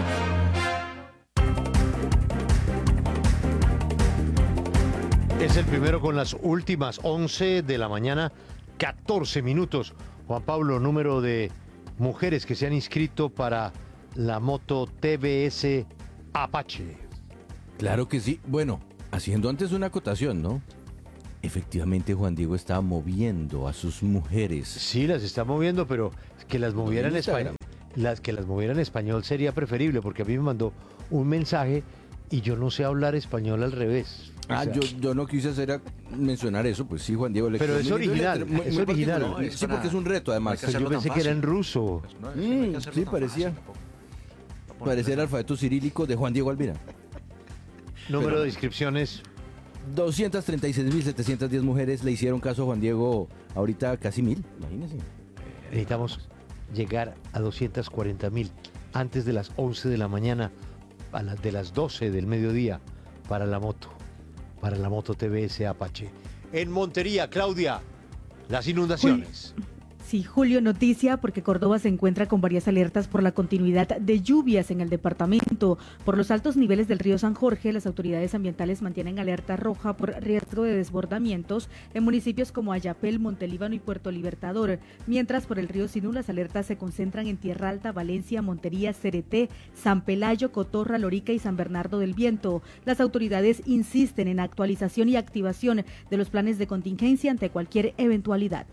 Es el primero con las últimas once de la mañana, catorce minutos. Juan Pablo, número de mujeres que se han inscrito para la moto T V S Apache. Claro que sí. Bueno, haciendo antes una acotación, ¿no? Efectivamente, Juan Diego estaba moviendo a sus mujeres. Sí, las está moviendo, pero que las moviera en español. Las que las moviera en español sería preferible, porque a mí me mandó un mensaje y yo no sé hablar español al revés. Ah, o sea, yo, yo no quise hacer a- mencionar eso, pues sí, Juan Diego. le Pero quedó es muy lindo, original, muy- muy es original. particular. No, es Sí, para- porque es un reto, además. Pues yo pensé que era en ruso. Mm, sí, parecía. Parecía el alfabeto cirílico de Juan Diego Alvira. Número Pero- de inscripciones. doscientas treinta y seis mil setecientas diez mujeres le hicieron caso a Juan Diego, ahorita casi mil, imagínense. Necesitamos llegar a doscientas cuarenta mil antes de las once de la mañana, a las de las doce del mediodía, para la moto, para la moto T V S Apache. En Montería, Claudia, las inundaciones. Sí, Julio, noticia porque Córdoba se encuentra con varias alertas por la continuidad de lluvias en el departamento. Por los altos niveles del río San Jorge, las autoridades ambientales mantienen alerta roja por riesgo de desbordamientos en municipios como Ayapel, Montelíbano y Puerto Libertador. Mientras por el río Sinú las alertas se concentran en Tierra Alta, Valencia, Montería, Cereté, San Pelayo, Cotorra, Lorica y San Bernardo del Viento. Las autoridades insisten en actualización y activación de los planes de contingencia ante cualquier eventualidad.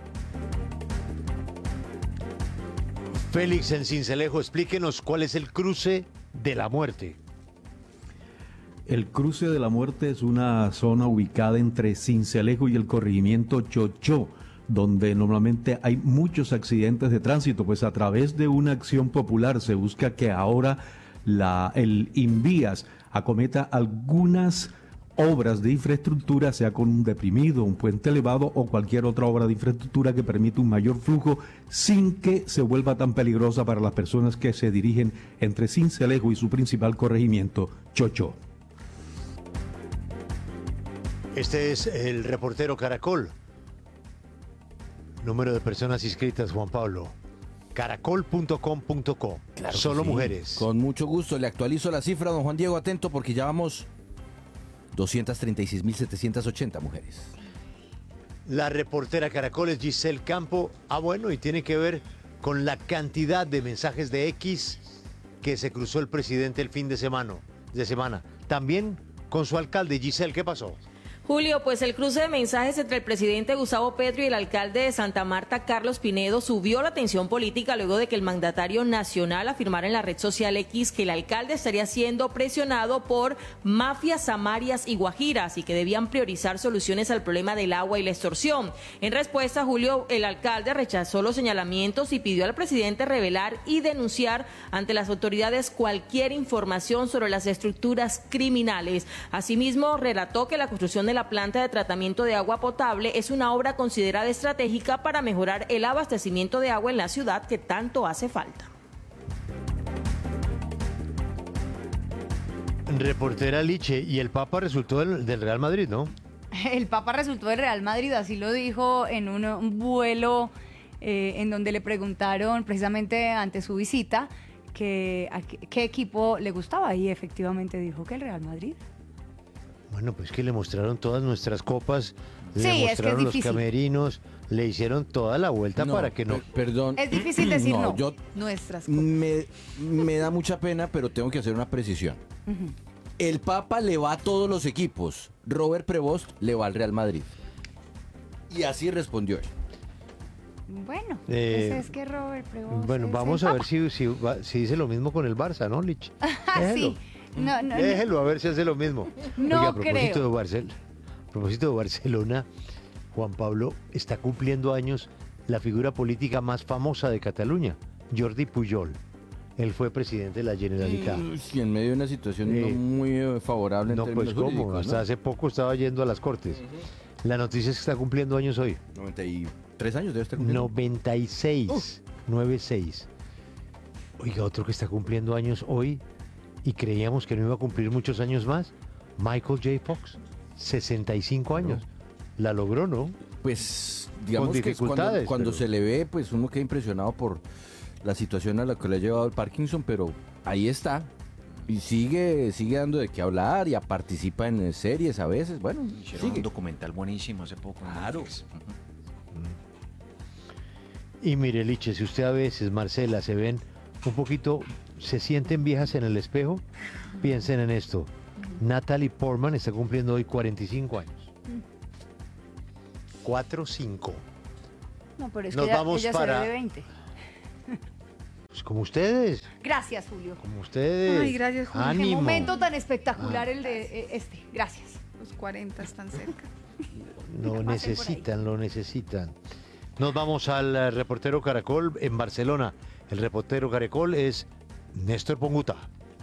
Félix en Cincelejo, explíquenos cuál es el cruce de la muerte. El cruce de la muerte es una zona ubicada entre Cincelejo y el corregimiento Chochó, donde normalmente hay muchos accidentes de tránsito, pues a través de una acción popular se busca que ahora la, el Invías acometa algunas obras de infraestructura, sea con un deprimido, un puente elevado o cualquier otra obra de infraestructura que permita un mayor flujo sin que se vuelva tan peligrosa para las personas que se dirigen entre Cincelejo y su principal corregimiento, Chochó. Este es el reportero Caracol. Número de personas inscritas, Juan Pablo. caracol punto com punto co. Claro que Solo sí. mujeres. Con mucho gusto, le actualizo la cifra, don Juan Diego, atento porque ya vamos doscientas treinta y seis mil setecientas ochenta mujeres. La reportera Caracol es Giselle Campo. Ah, bueno, y tiene que ver con la cantidad de mensajes de X que se cruzó el presidente el fin de semana. De semana. También con su alcalde. Giselle, ¿qué pasó? Julio, pues el cruce de mensajes entre el presidente Gustavo Petro y el alcalde de Santa Marta, Carlos Pinedo, subió la tensión política luego de que el mandatario nacional afirmara en la red social X que el alcalde estaría siendo presionado por mafias, samarias y guajiras y que debían priorizar soluciones al problema del agua y la extorsión. En respuesta, Julio, el alcalde rechazó los señalamientos y pidió al presidente revelar y denunciar ante las autoridades cualquier información sobre las estructuras criminales. Asimismo, relató que la construcción de la planta de tratamiento de agua potable es una obra considerada estratégica para mejorar el abastecimiento de agua en la ciudad que tanto hace falta. Reportera Liche, y el Papa resultó del, del Real Madrid, ¿no? El Papa resultó del Real Madrid, así lo dijo en un, un vuelo eh, en donde le preguntaron precisamente ante su visita que, a qué, qué equipo le gustaba y efectivamente dijo que el Real Madrid. Bueno, pues que le mostraron todas nuestras copas, Sí, le es que es mostraron los difícil. camerinos, le hicieron toda la vuelta No, para que no. per- perdón. Es difícil decir no. yo Nuestras me, me da mucha pena, pero tengo que hacer una precisión. Ujú. El Papa le va a todos los equipos. Robert Prevost le va al Real Madrid. Y así respondió él. Bueno, Eh, pues es que Robert Prevost Bueno, es vamos el a ver Papa. si, si, va- si dice lo mismo con el Barça, ¿no, Lich? Ah, Déjelo. sí. No, no, no. Déjelo a ver si hace lo mismo. No Oiga, a propósito creo. de Barcel- a propósito de Barcelona, Juan Pablo está cumpliendo años la figura política más famosa de Cataluña, Jordi Pujol. Él fue presidente de la Generalitat. Mm, sí, en medio de una situación Eh, no muy eh, favorable en No, términos pues cómo, jurídicos, hasta ¿no? hace poco estaba yendo a las Cortes. La noticia es que está cumpliendo años hoy. noventa y tres años debe estar cumpliendo. noventa y seis. noventa y seis. Oiga, otro que está cumpliendo años hoy y creíamos que no iba a cumplir muchos años más, Michael J. Fox, sesenta y cinco años. La logró, ¿no? Pues digamos Con que es cuando, dificultades, cuando pero- se le ve, pues uno queda impresionado por la situación a la que le ha llevado el Parkinson, pero ahí está. Y sigue, sigue dando de qué hablar, ya participa en eh, series a veces, bueno, Hicieron sigue. un documental buenísimo hace poco. Claro. Netflix. Ujú. Y mire, Liche, si usted a veces, Marcela, se ven un poquito, se sienten viejas en el espejo, piensen en esto. Natalie Portman está cumpliendo hoy cuarenta y cinco años. cuatro cinco. No, pero es Nos que ella, vamos ella para- se ve de veinte. Pues como ustedes, Gracias, Julio. como ustedes. Ay, gracias, Julio. Qué Ánimo. momento tan espectacular el de eh, este. Gracias. Los cuarenta están cerca. Lo necesitan, lo necesitan. Nos vamos al eh, reportero Caracol en Barcelona. El reportero Caracol es Néstor Ponguta.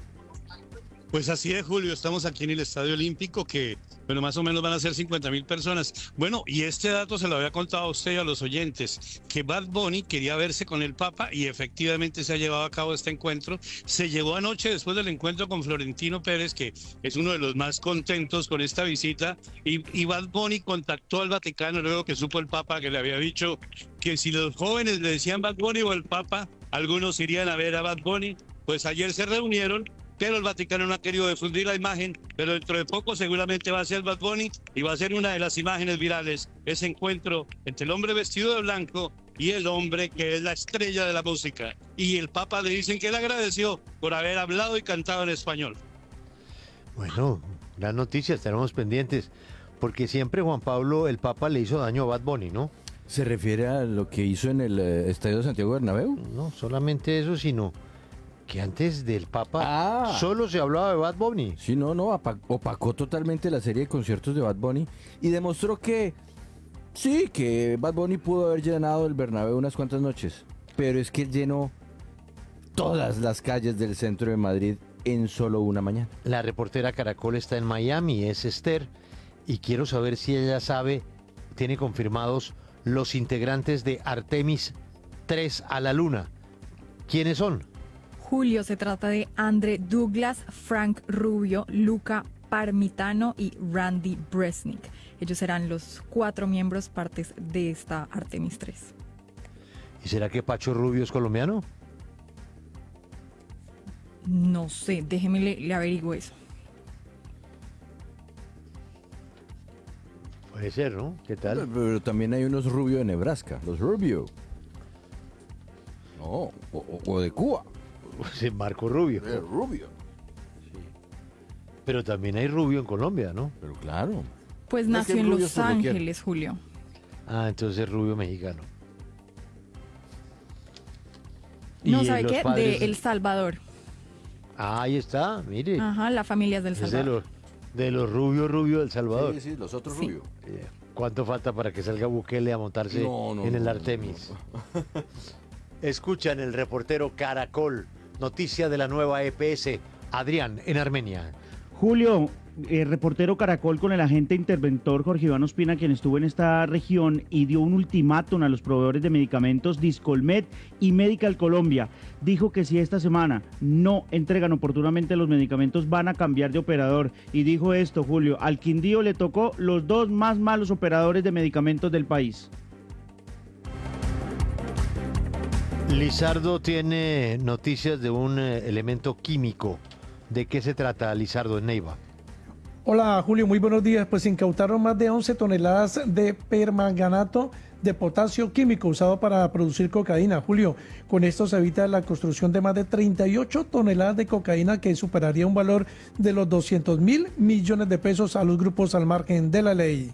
Pues así es, Julio, estamos aquí en el Estadio Olímpico, que bueno, más o menos van a ser cincuenta mil personas. Bueno, y este dato se lo había contado a usted y a los oyentes, que Bad Bunny quería verse con el Papa y efectivamente se ha llevado a cabo este encuentro. Se llevó anoche después del encuentro con Florentino Pérez, que es uno de los más contentos con esta visita, y, y Bad Bunny contactó al Vaticano luego que supo el Papa que le había dicho que si los jóvenes le decían Bad Bunny o el Papa, algunos irían a ver a Bad Bunny. Pues ayer se reunieron, pero el Vaticano no ha querido difundir la imagen, pero dentro de poco seguramente va a ser Bad Bunny y va a ser una de las imágenes virales, ese encuentro entre el hombre vestido de blanco y el hombre que es la estrella de la música. Y el Papa le dicen que le agradeció por haber hablado y cantado en español. Bueno, gran noticia, estaremos pendientes. Porque siempre Juan Pablo, el Papa, le hizo daño a Bad Bunny, ¿no? ¿Se refiere a lo que hizo en el eh, Estadio de Santiago Bernabéu? No, solamente eso, sino que antes del Papa solo se hablaba de Bad Bunny. Sí, no, no, apa- opacó totalmente la serie de conciertos de Bad Bunny y demostró que sí, que Bad Bunny pudo haber llenado el Bernabéu unas cuantas noches, pero es que él llenó todas las calles del centro de Madrid en solo una mañana. La reportera Caracol está en Miami, es Esther, y quiero saber si ella sabe, tiene confirmados los integrantes de Artemis tres a la Luna. ¿Quiénes son? Julio, se trata de Andre Douglas, Frank Rubio, Luca Parmitano y Randy Bresnik. Ellos serán los cuatro miembros partes de esta Artemis tres. ¿Y será que Pacho Rubio es colombiano? No sé, déjeme le, le averiguo eso. Puede ser, ¿no? ¿Qué tal? Pero, pero también hay unos Rubio de Nebraska, los Rubio. No, o, o- o de Cuba. Sí, Marco Rubio. Eh, Rubio. Pero también hay Rubio en Colombia, ¿no? Pero claro. Pues No es que nació en Rubio Los es por doquier. Ángeles, Julio. Ah, entonces Rubio mexicano. No, ¿Y ¿sabe los qué? padres? De El Salvador. Ah, ahí está, mire. Ajá, la familia es del Es de Salvador. los, de los Rubio Rubio del Salvador. Sí, sí, los otros Sí. Rubio. Eh, ¿Cuánto falta para que salga Bukele a montarse No, no, en el no, Artemis? Escuchan el reportero Caracol. Noticia de la nueva E P S. Adrián, en Armenia. Julio, eh, reportero Caracol con el agente interventor Jorge Iván Ospina, quien estuvo en esta región y dio un ultimátum a los proveedores de medicamentos Discolmed y Medical Colombia. Dijo que si esta semana no entregan oportunamente los medicamentos van a cambiar de operador. Y dijo esto, Julio, al Quindío le tocó los dos más malos operadores de medicamentos del país. Lizardo tiene noticias de un eh, elemento químico. ¿De qué se trata, Lizardo, en Neiva? Hola Julio, muy buenos días. Pues incautaron más de once toneladas de permanganato de potasio químico usado para producir cocaína. Julio, con esto se evita la construcción de más de treinta y ocho toneladas de cocaína que superaría un valor de los doscientos mil millones de pesos a los grupos al margen de la ley.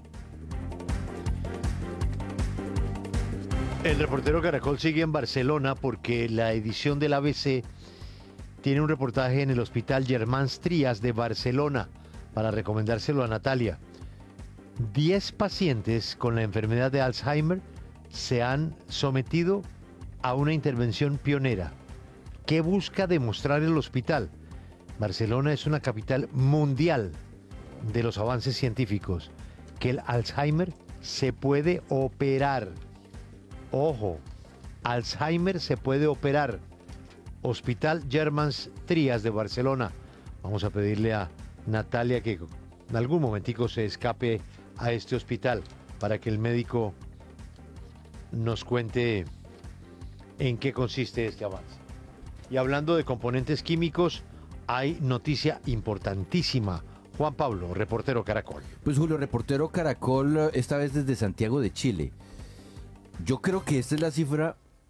El reportero Caracol sigue en Barcelona porque la edición del A B C tiene un reportaje en el Hospital Germans Trias de Barcelona para recomendárselo a Natalia. Diez pacientes con la enfermedad de Alzheimer se han sometido a una intervención pionera. ¿Qué busca demostrar el hospital? Barcelona es una capital mundial de los avances científicos, que el Alzheimer se puede operar. Ojo, Alzheimer se puede operar. Hospital Germans Trias de Barcelona. Vamos a pedirle a Natalia que en algún momentico se escape a este hospital para que el médico nos cuente en qué consiste este avance. Y hablando de componentes químicos, hay noticia importantísima. Juan Pablo, reportero Caracol. Pues Julio, reportero Caracol, esta vez desde Santiago de Chile. Yo creo que esta es la cifra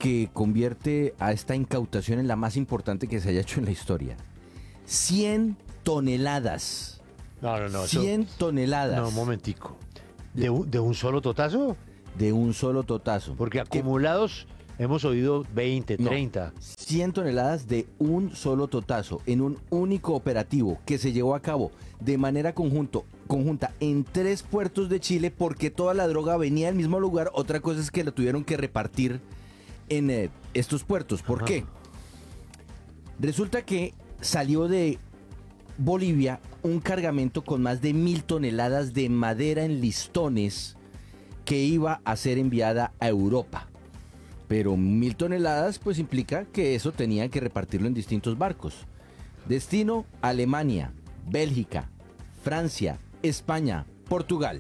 que convierte a esta incautación en la más importante que se haya hecho en la historia. cien toneladas. No, no, no. cien eso, toneladas. No, un momentico. ¿De un, ¿De un solo totazo? De un solo totazo. Porque acumulados hemos oído veinte, No, treinta. cien toneladas de un solo totazo en un único operativo que se llevó a cabo de manera conjunto, conjunta en tres puertos de Chile porque toda la droga venía del mismo lugar. Otra cosa es que la tuvieron que repartir en eh, estos puertos. ¿Por Ajá. qué? Resulta que salió de Bolivia un cargamento con más de mil toneladas de madera en listones que iba a ser enviada a Europa. Pero mil toneladas pues implica que eso tenían que repartirlo en distintos barcos. Destino: Alemania, Bélgica, Francia, España, Portugal.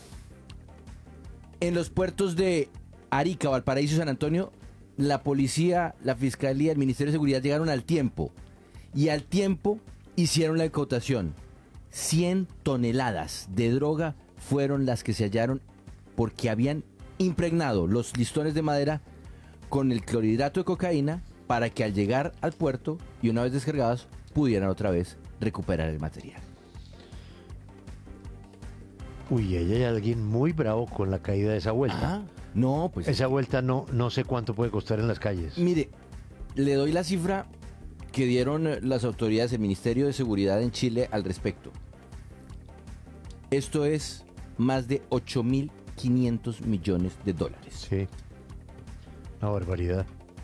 En los puertos de Arica, Valparaíso y San Antonio, la policía, la fiscalía, el Ministerio de Seguridad llegaron al tiempo. Y al tiempo hicieron la incautación. cien toneladas de droga fueron las que se hallaron porque habían impregnado los listones de madera con el clorhidrato de cocaína para que al llegar al puerto y una vez descargados pudieran otra vez recuperar el material. Uy, ahí hay alguien muy bravo con la caída de esa vuelta. Ah, no, pues esa vuelta no, no sé cuánto puede costar en las calles. Mire, le doy la cifra que dieron las autoridades del Ministerio de Seguridad en Chile al respecto. Esto es más de ocho mil quinientos millones de dólares. Sí. Una barbaridad.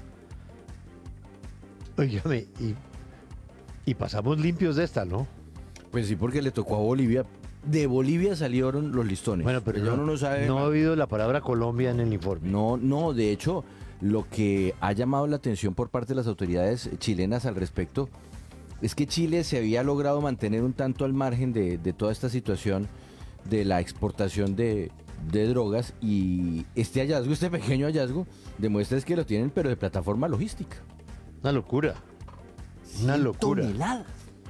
Óigame, y, y pasamos limpios de esta, ¿no? Pues sí, porque le tocó a Bolivia. De Bolivia salieron los listones. Bueno, pero no, no, no, sabe no ha habido la palabra Colombia en el informe. No, no, de hecho, lo que ha llamado la atención por parte de las autoridades chilenas al respecto es que Chile se había logrado mantener un tanto al margen de, de toda esta situación de la exportación de, de drogas, y este hallazgo, este pequeño hallazgo, demuestra es que lo tienen pero de plataforma logística. Una locura. Una locura. Toneladas.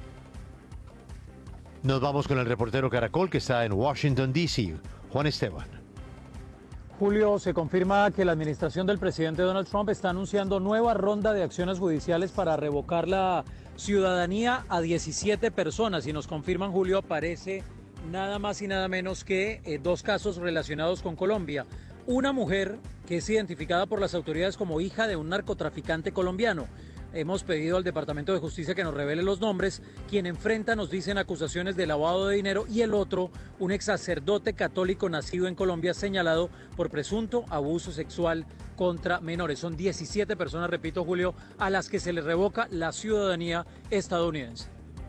Nos vamos con el reportero Caracol que está en Washington, D C Juan Esteban. Julio, se confirma que la administración del presidente Donald Trump está anunciando nueva ronda de acciones judiciales para revocar la ciudadanía a diecisiete personas, y nos confirman, Julio, aparece nada más y nada menos que eh, dos casos relacionados con Colombia. Una mujer que es identificada por las autoridades como hija de un narcotraficante colombiano. Hemos pedido al Departamento de Justicia que nos revele los nombres. Quien enfrenta, nos dicen, acusaciones de lavado de dinero, y el otro, un ex sacerdote católico nacido en Colombia, señalado por presunto abuso sexual contra menores. Son diecisiete personas, repito, Julio, a las que se les revoca la ciudadanía estadounidense.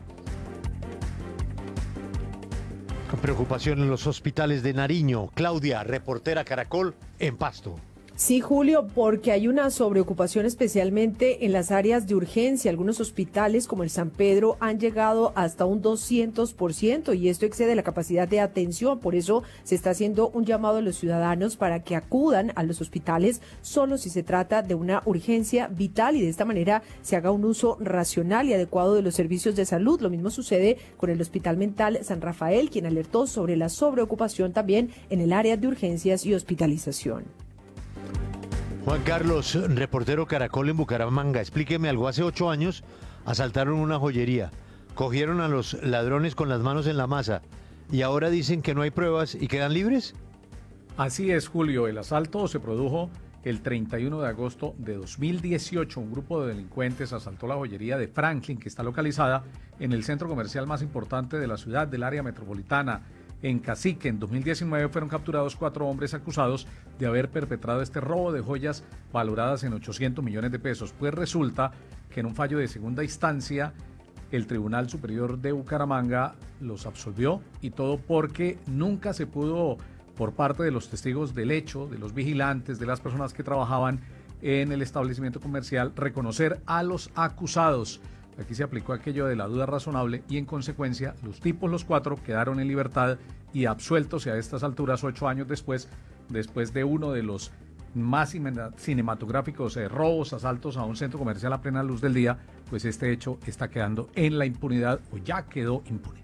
Con preocupación en los hospitales de Nariño. Claudia, reportera Caracol, en Pasto. Sí, Julio, porque hay una sobreocupación especialmente en las áreas de urgencia. Algunos hospitales, como el San Pedro, han llegado hasta un doscientos por ciento, y esto excede la capacidad de atención. Por eso se está haciendo un llamado a los ciudadanos para que acudan a los hospitales solo si se trata de una urgencia vital, y de esta manera se haga un uso racional y adecuado de los servicios de salud. Lo mismo sucede con el Hospital Mental San Rafael, quien alertó sobre la sobreocupación también en el área de urgencias y hospitalización. Juan Carlos, reportero Caracol en Bucaramanga, explíqueme algo. Hace ocho años asaltaron una joyería, cogieron a los ladrones con las manos en la masa y ahora dicen que no hay pruebas y quedan libres. Así es, Julio. El asalto se produjo el treinta y uno de agosto de dos mil dieciocho. Un grupo de delincuentes asaltó la joyería de Franklin, que está localizada en el centro comercial más importante de la ciudad, del área metropolitana. En Cacique, en dos mil diecinueve, fueron capturados cuatro hombres acusados de haber perpetrado este robo de joyas valoradas en ochocientos millones de pesos. Pues resulta que en un fallo de segunda instancia, el Tribunal Superior de Bucaramanga los absolvió, y todo porque nunca se pudo, por parte de los testigos del hecho, de los vigilantes, de las personas que trabajaban en el establecimiento comercial, reconocer a los acusados. Aquí se aplicó aquello de la duda razonable, y en consecuencia los tipos, los cuatro, quedaron en libertad y absueltos, y a estas alturas, ocho años después, después de uno de los más cinematográficos eh, robos, asaltos a un centro comercial a plena luz del día, pues este hecho está quedando en la impunidad, o ya quedó impune.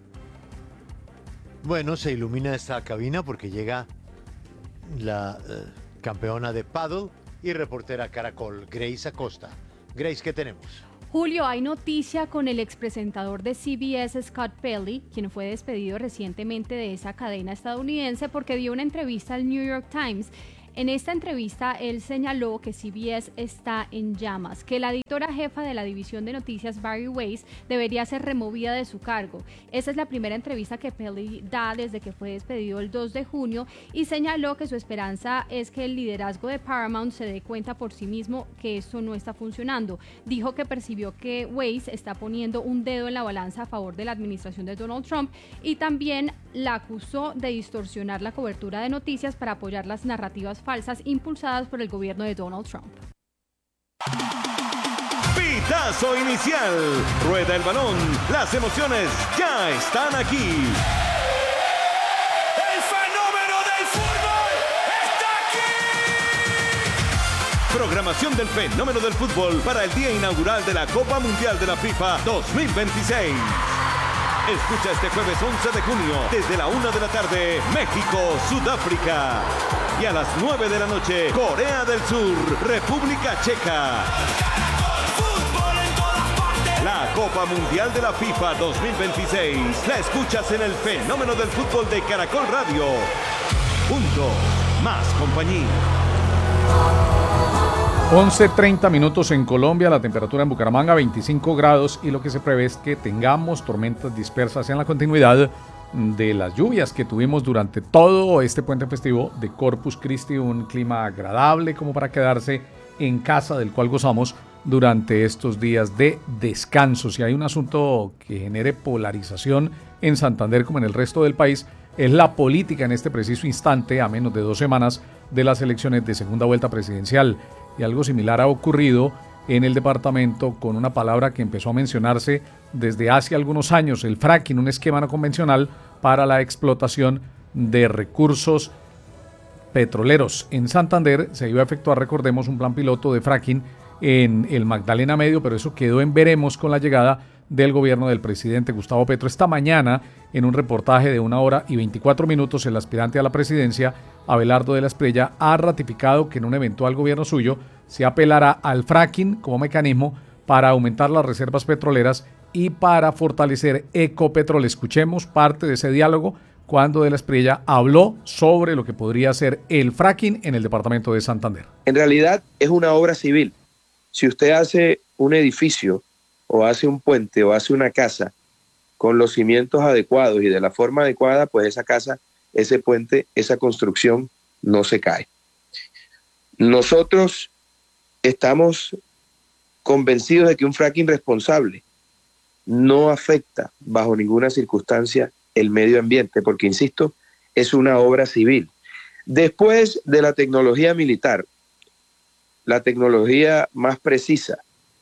Bueno, se ilumina esta cabina porque llega la eh, campeona de paddle, y reportera Caracol, Grace Acosta. Grace, ¿qué tenemos? Julio, hay noticia con el expresentador de C B S, Scott Pelley, quien fue despedido recientemente de esa cadena estadounidense porque dio una entrevista al New York Times. En esta entrevista, él señaló que C B S está en llamas, que la editora jefa de la división de noticias, Barry Weiss, debería ser removida de su cargo. Esa es la primera entrevista que Pelley da desde que fue despedido el dos de junio y señaló que su esperanza es que el liderazgo de Paramount se dé cuenta por sí mismo que esto no está funcionando. Dijo que percibió que Weiss está poniendo un dedo en la balanza a favor de la administración de Donald Trump y también la acusó de distorsionar la cobertura de noticias para apoyar las narrativas falsas impulsadas por el gobierno de Donald Trump. Pitazo inicial. Rueda el balón. Las emociones ya están aquí. El fenómeno del fútbol está aquí. Programación del fenómeno del fútbol para el día inaugural de la Copa Mundial de la FIFA dos mil veintiséis. Escucha este jueves once de junio, desde la una de la tarde, México, Sudáfrica. Y a las nueve de la noche, Corea del Sur, República Checa. La Copa Mundial de la FIFA dos mil veintiséis la escuchas en el fenómeno del fútbol de Caracol Radio. Juntos, más compañía. once treinta minutos en Colombia, la temperatura en Bucaramanga veinticinco grados y lo que se prevé es que tengamos tormentas dispersas en la continuidad de las lluvias que tuvimos durante todo este puente festivo de Corpus Christi, un clima agradable como para quedarse en casa, del cual gozamos durante estos días de descanso. Si hay un asunto que genere polarización en Santander como en el resto del país, es la política en este preciso instante, a menos de dos semanas de las elecciones de segunda vuelta presidencial. Y algo similar ha ocurrido en el departamento con una palabra que empezó a mencionarse desde hace algunos años, el fracking, un esquema no convencional para la explotación de recursos petroleros. En Santander se iba a efectuar, recordemos, un plan piloto de fracking en el Magdalena Medio, pero eso quedó en veremos con la llegada del gobierno del presidente Gustavo Petro. Esta mañana, en un reportaje de una hora y veinticuatro minutos, el aspirante a la presidencia, Abelardo de la Espriella, ha ratificado que en un eventual gobierno suyo se apelará al fracking como mecanismo para aumentar las reservas petroleras y para fortalecer Ecopetrol. Escuchemos parte de ese diálogo cuando de la Espriella habló sobre lo que podría ser el fracking en el departamento de Santander. En realidad es una obra civil. Si usted hace un edificio o hace un puente o hace una casa con los cimientos adecuados y de la forma adecuada, pues esa casa, ese puente, esa construcción no se cae. Nosotros estamos convencidos de que un fracking responsable no afecta bajo ninguna circunstancia el medio ambiente, porque, insisto, es una obra civil. Después de la tecnología militar, la tecnología más precisa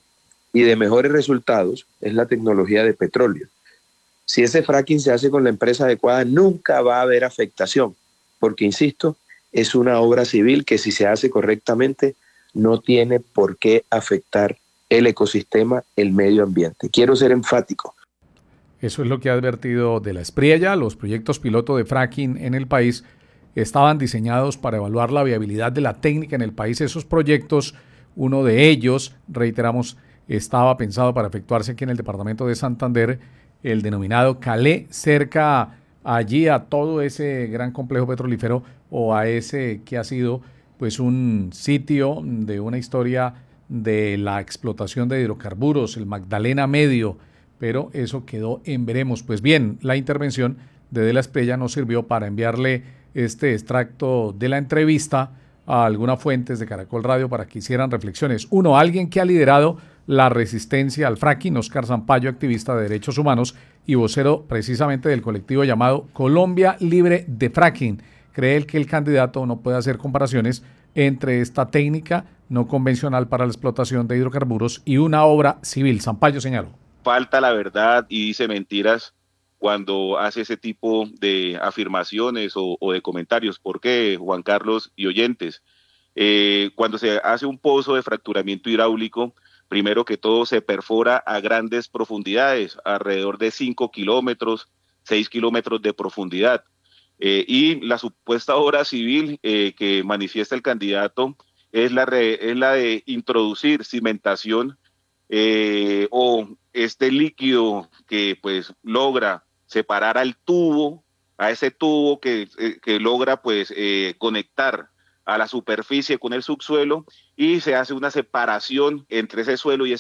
y de mejores resultados es la tecnología de petróleo. Si ese fracking se hace con la empresa adecuada, nunca va a haber afectación, porque, insisto, es una obra civil que si se hace correctamente no tiene por qué afectar el ecosistema, el medio ambiente. Quiero ser enfático. Eso es lo que ha advertido de la Espriella. Los proyectos piloto de fracking en el país estaban diseñados para evaluar la viabilidad de la técnica en el país. Esos proyectos, uno de ellos, reiteramos, estaba pensado para efectuarse aquí en el departamento de Santander, el denominado Calé, cerca allí a todo ese gran complejo petrolífero o a ese que ha sido pues un sitio de una historia de la explotación de hidrocarburos, el Magdalena Medio, pero eso quedó en veremos. Pues bien, la intervención de De la Espriella nos sirvió para enviarle este extracto de la entrevista a algunas fuentes de Caracol Radio para que hicieran reflexiones. Uno, alguien que ha liderado la resistencia al fracking, Oscar Zampayo, activista de derechos humanos y vocero precisamente del colectivo llamado Colombia Libre de Fracking. Cree él que el candidato no puede hacer comparaciones entre esta técnica no convencional para la explotación de hidrocarburos y una obra civil. Zampayo señaló. Falta la verdad y dice mentiras cuando hace ese tipo de afirmaciones o, o de comentarios. ¿Por qué, Juan Carlos y oyentes? Eh, cuando se hace un pozo de fracturamiento hidráulico, primero que todo se perfora a grandes profundidades, alrededor de cinco kilómetros, seis kilómetros de profundidad. Eh, y la supuesta obra civil eh, que manifiesta el candidato es la, re, es la de introducir cimentación eh, o este líquido que pues logra separar al tubo, a ese tubo que, eh, que logra pues eh, conectar a la superficie con el subsuelo y se hace una separación entre ese suelo y ese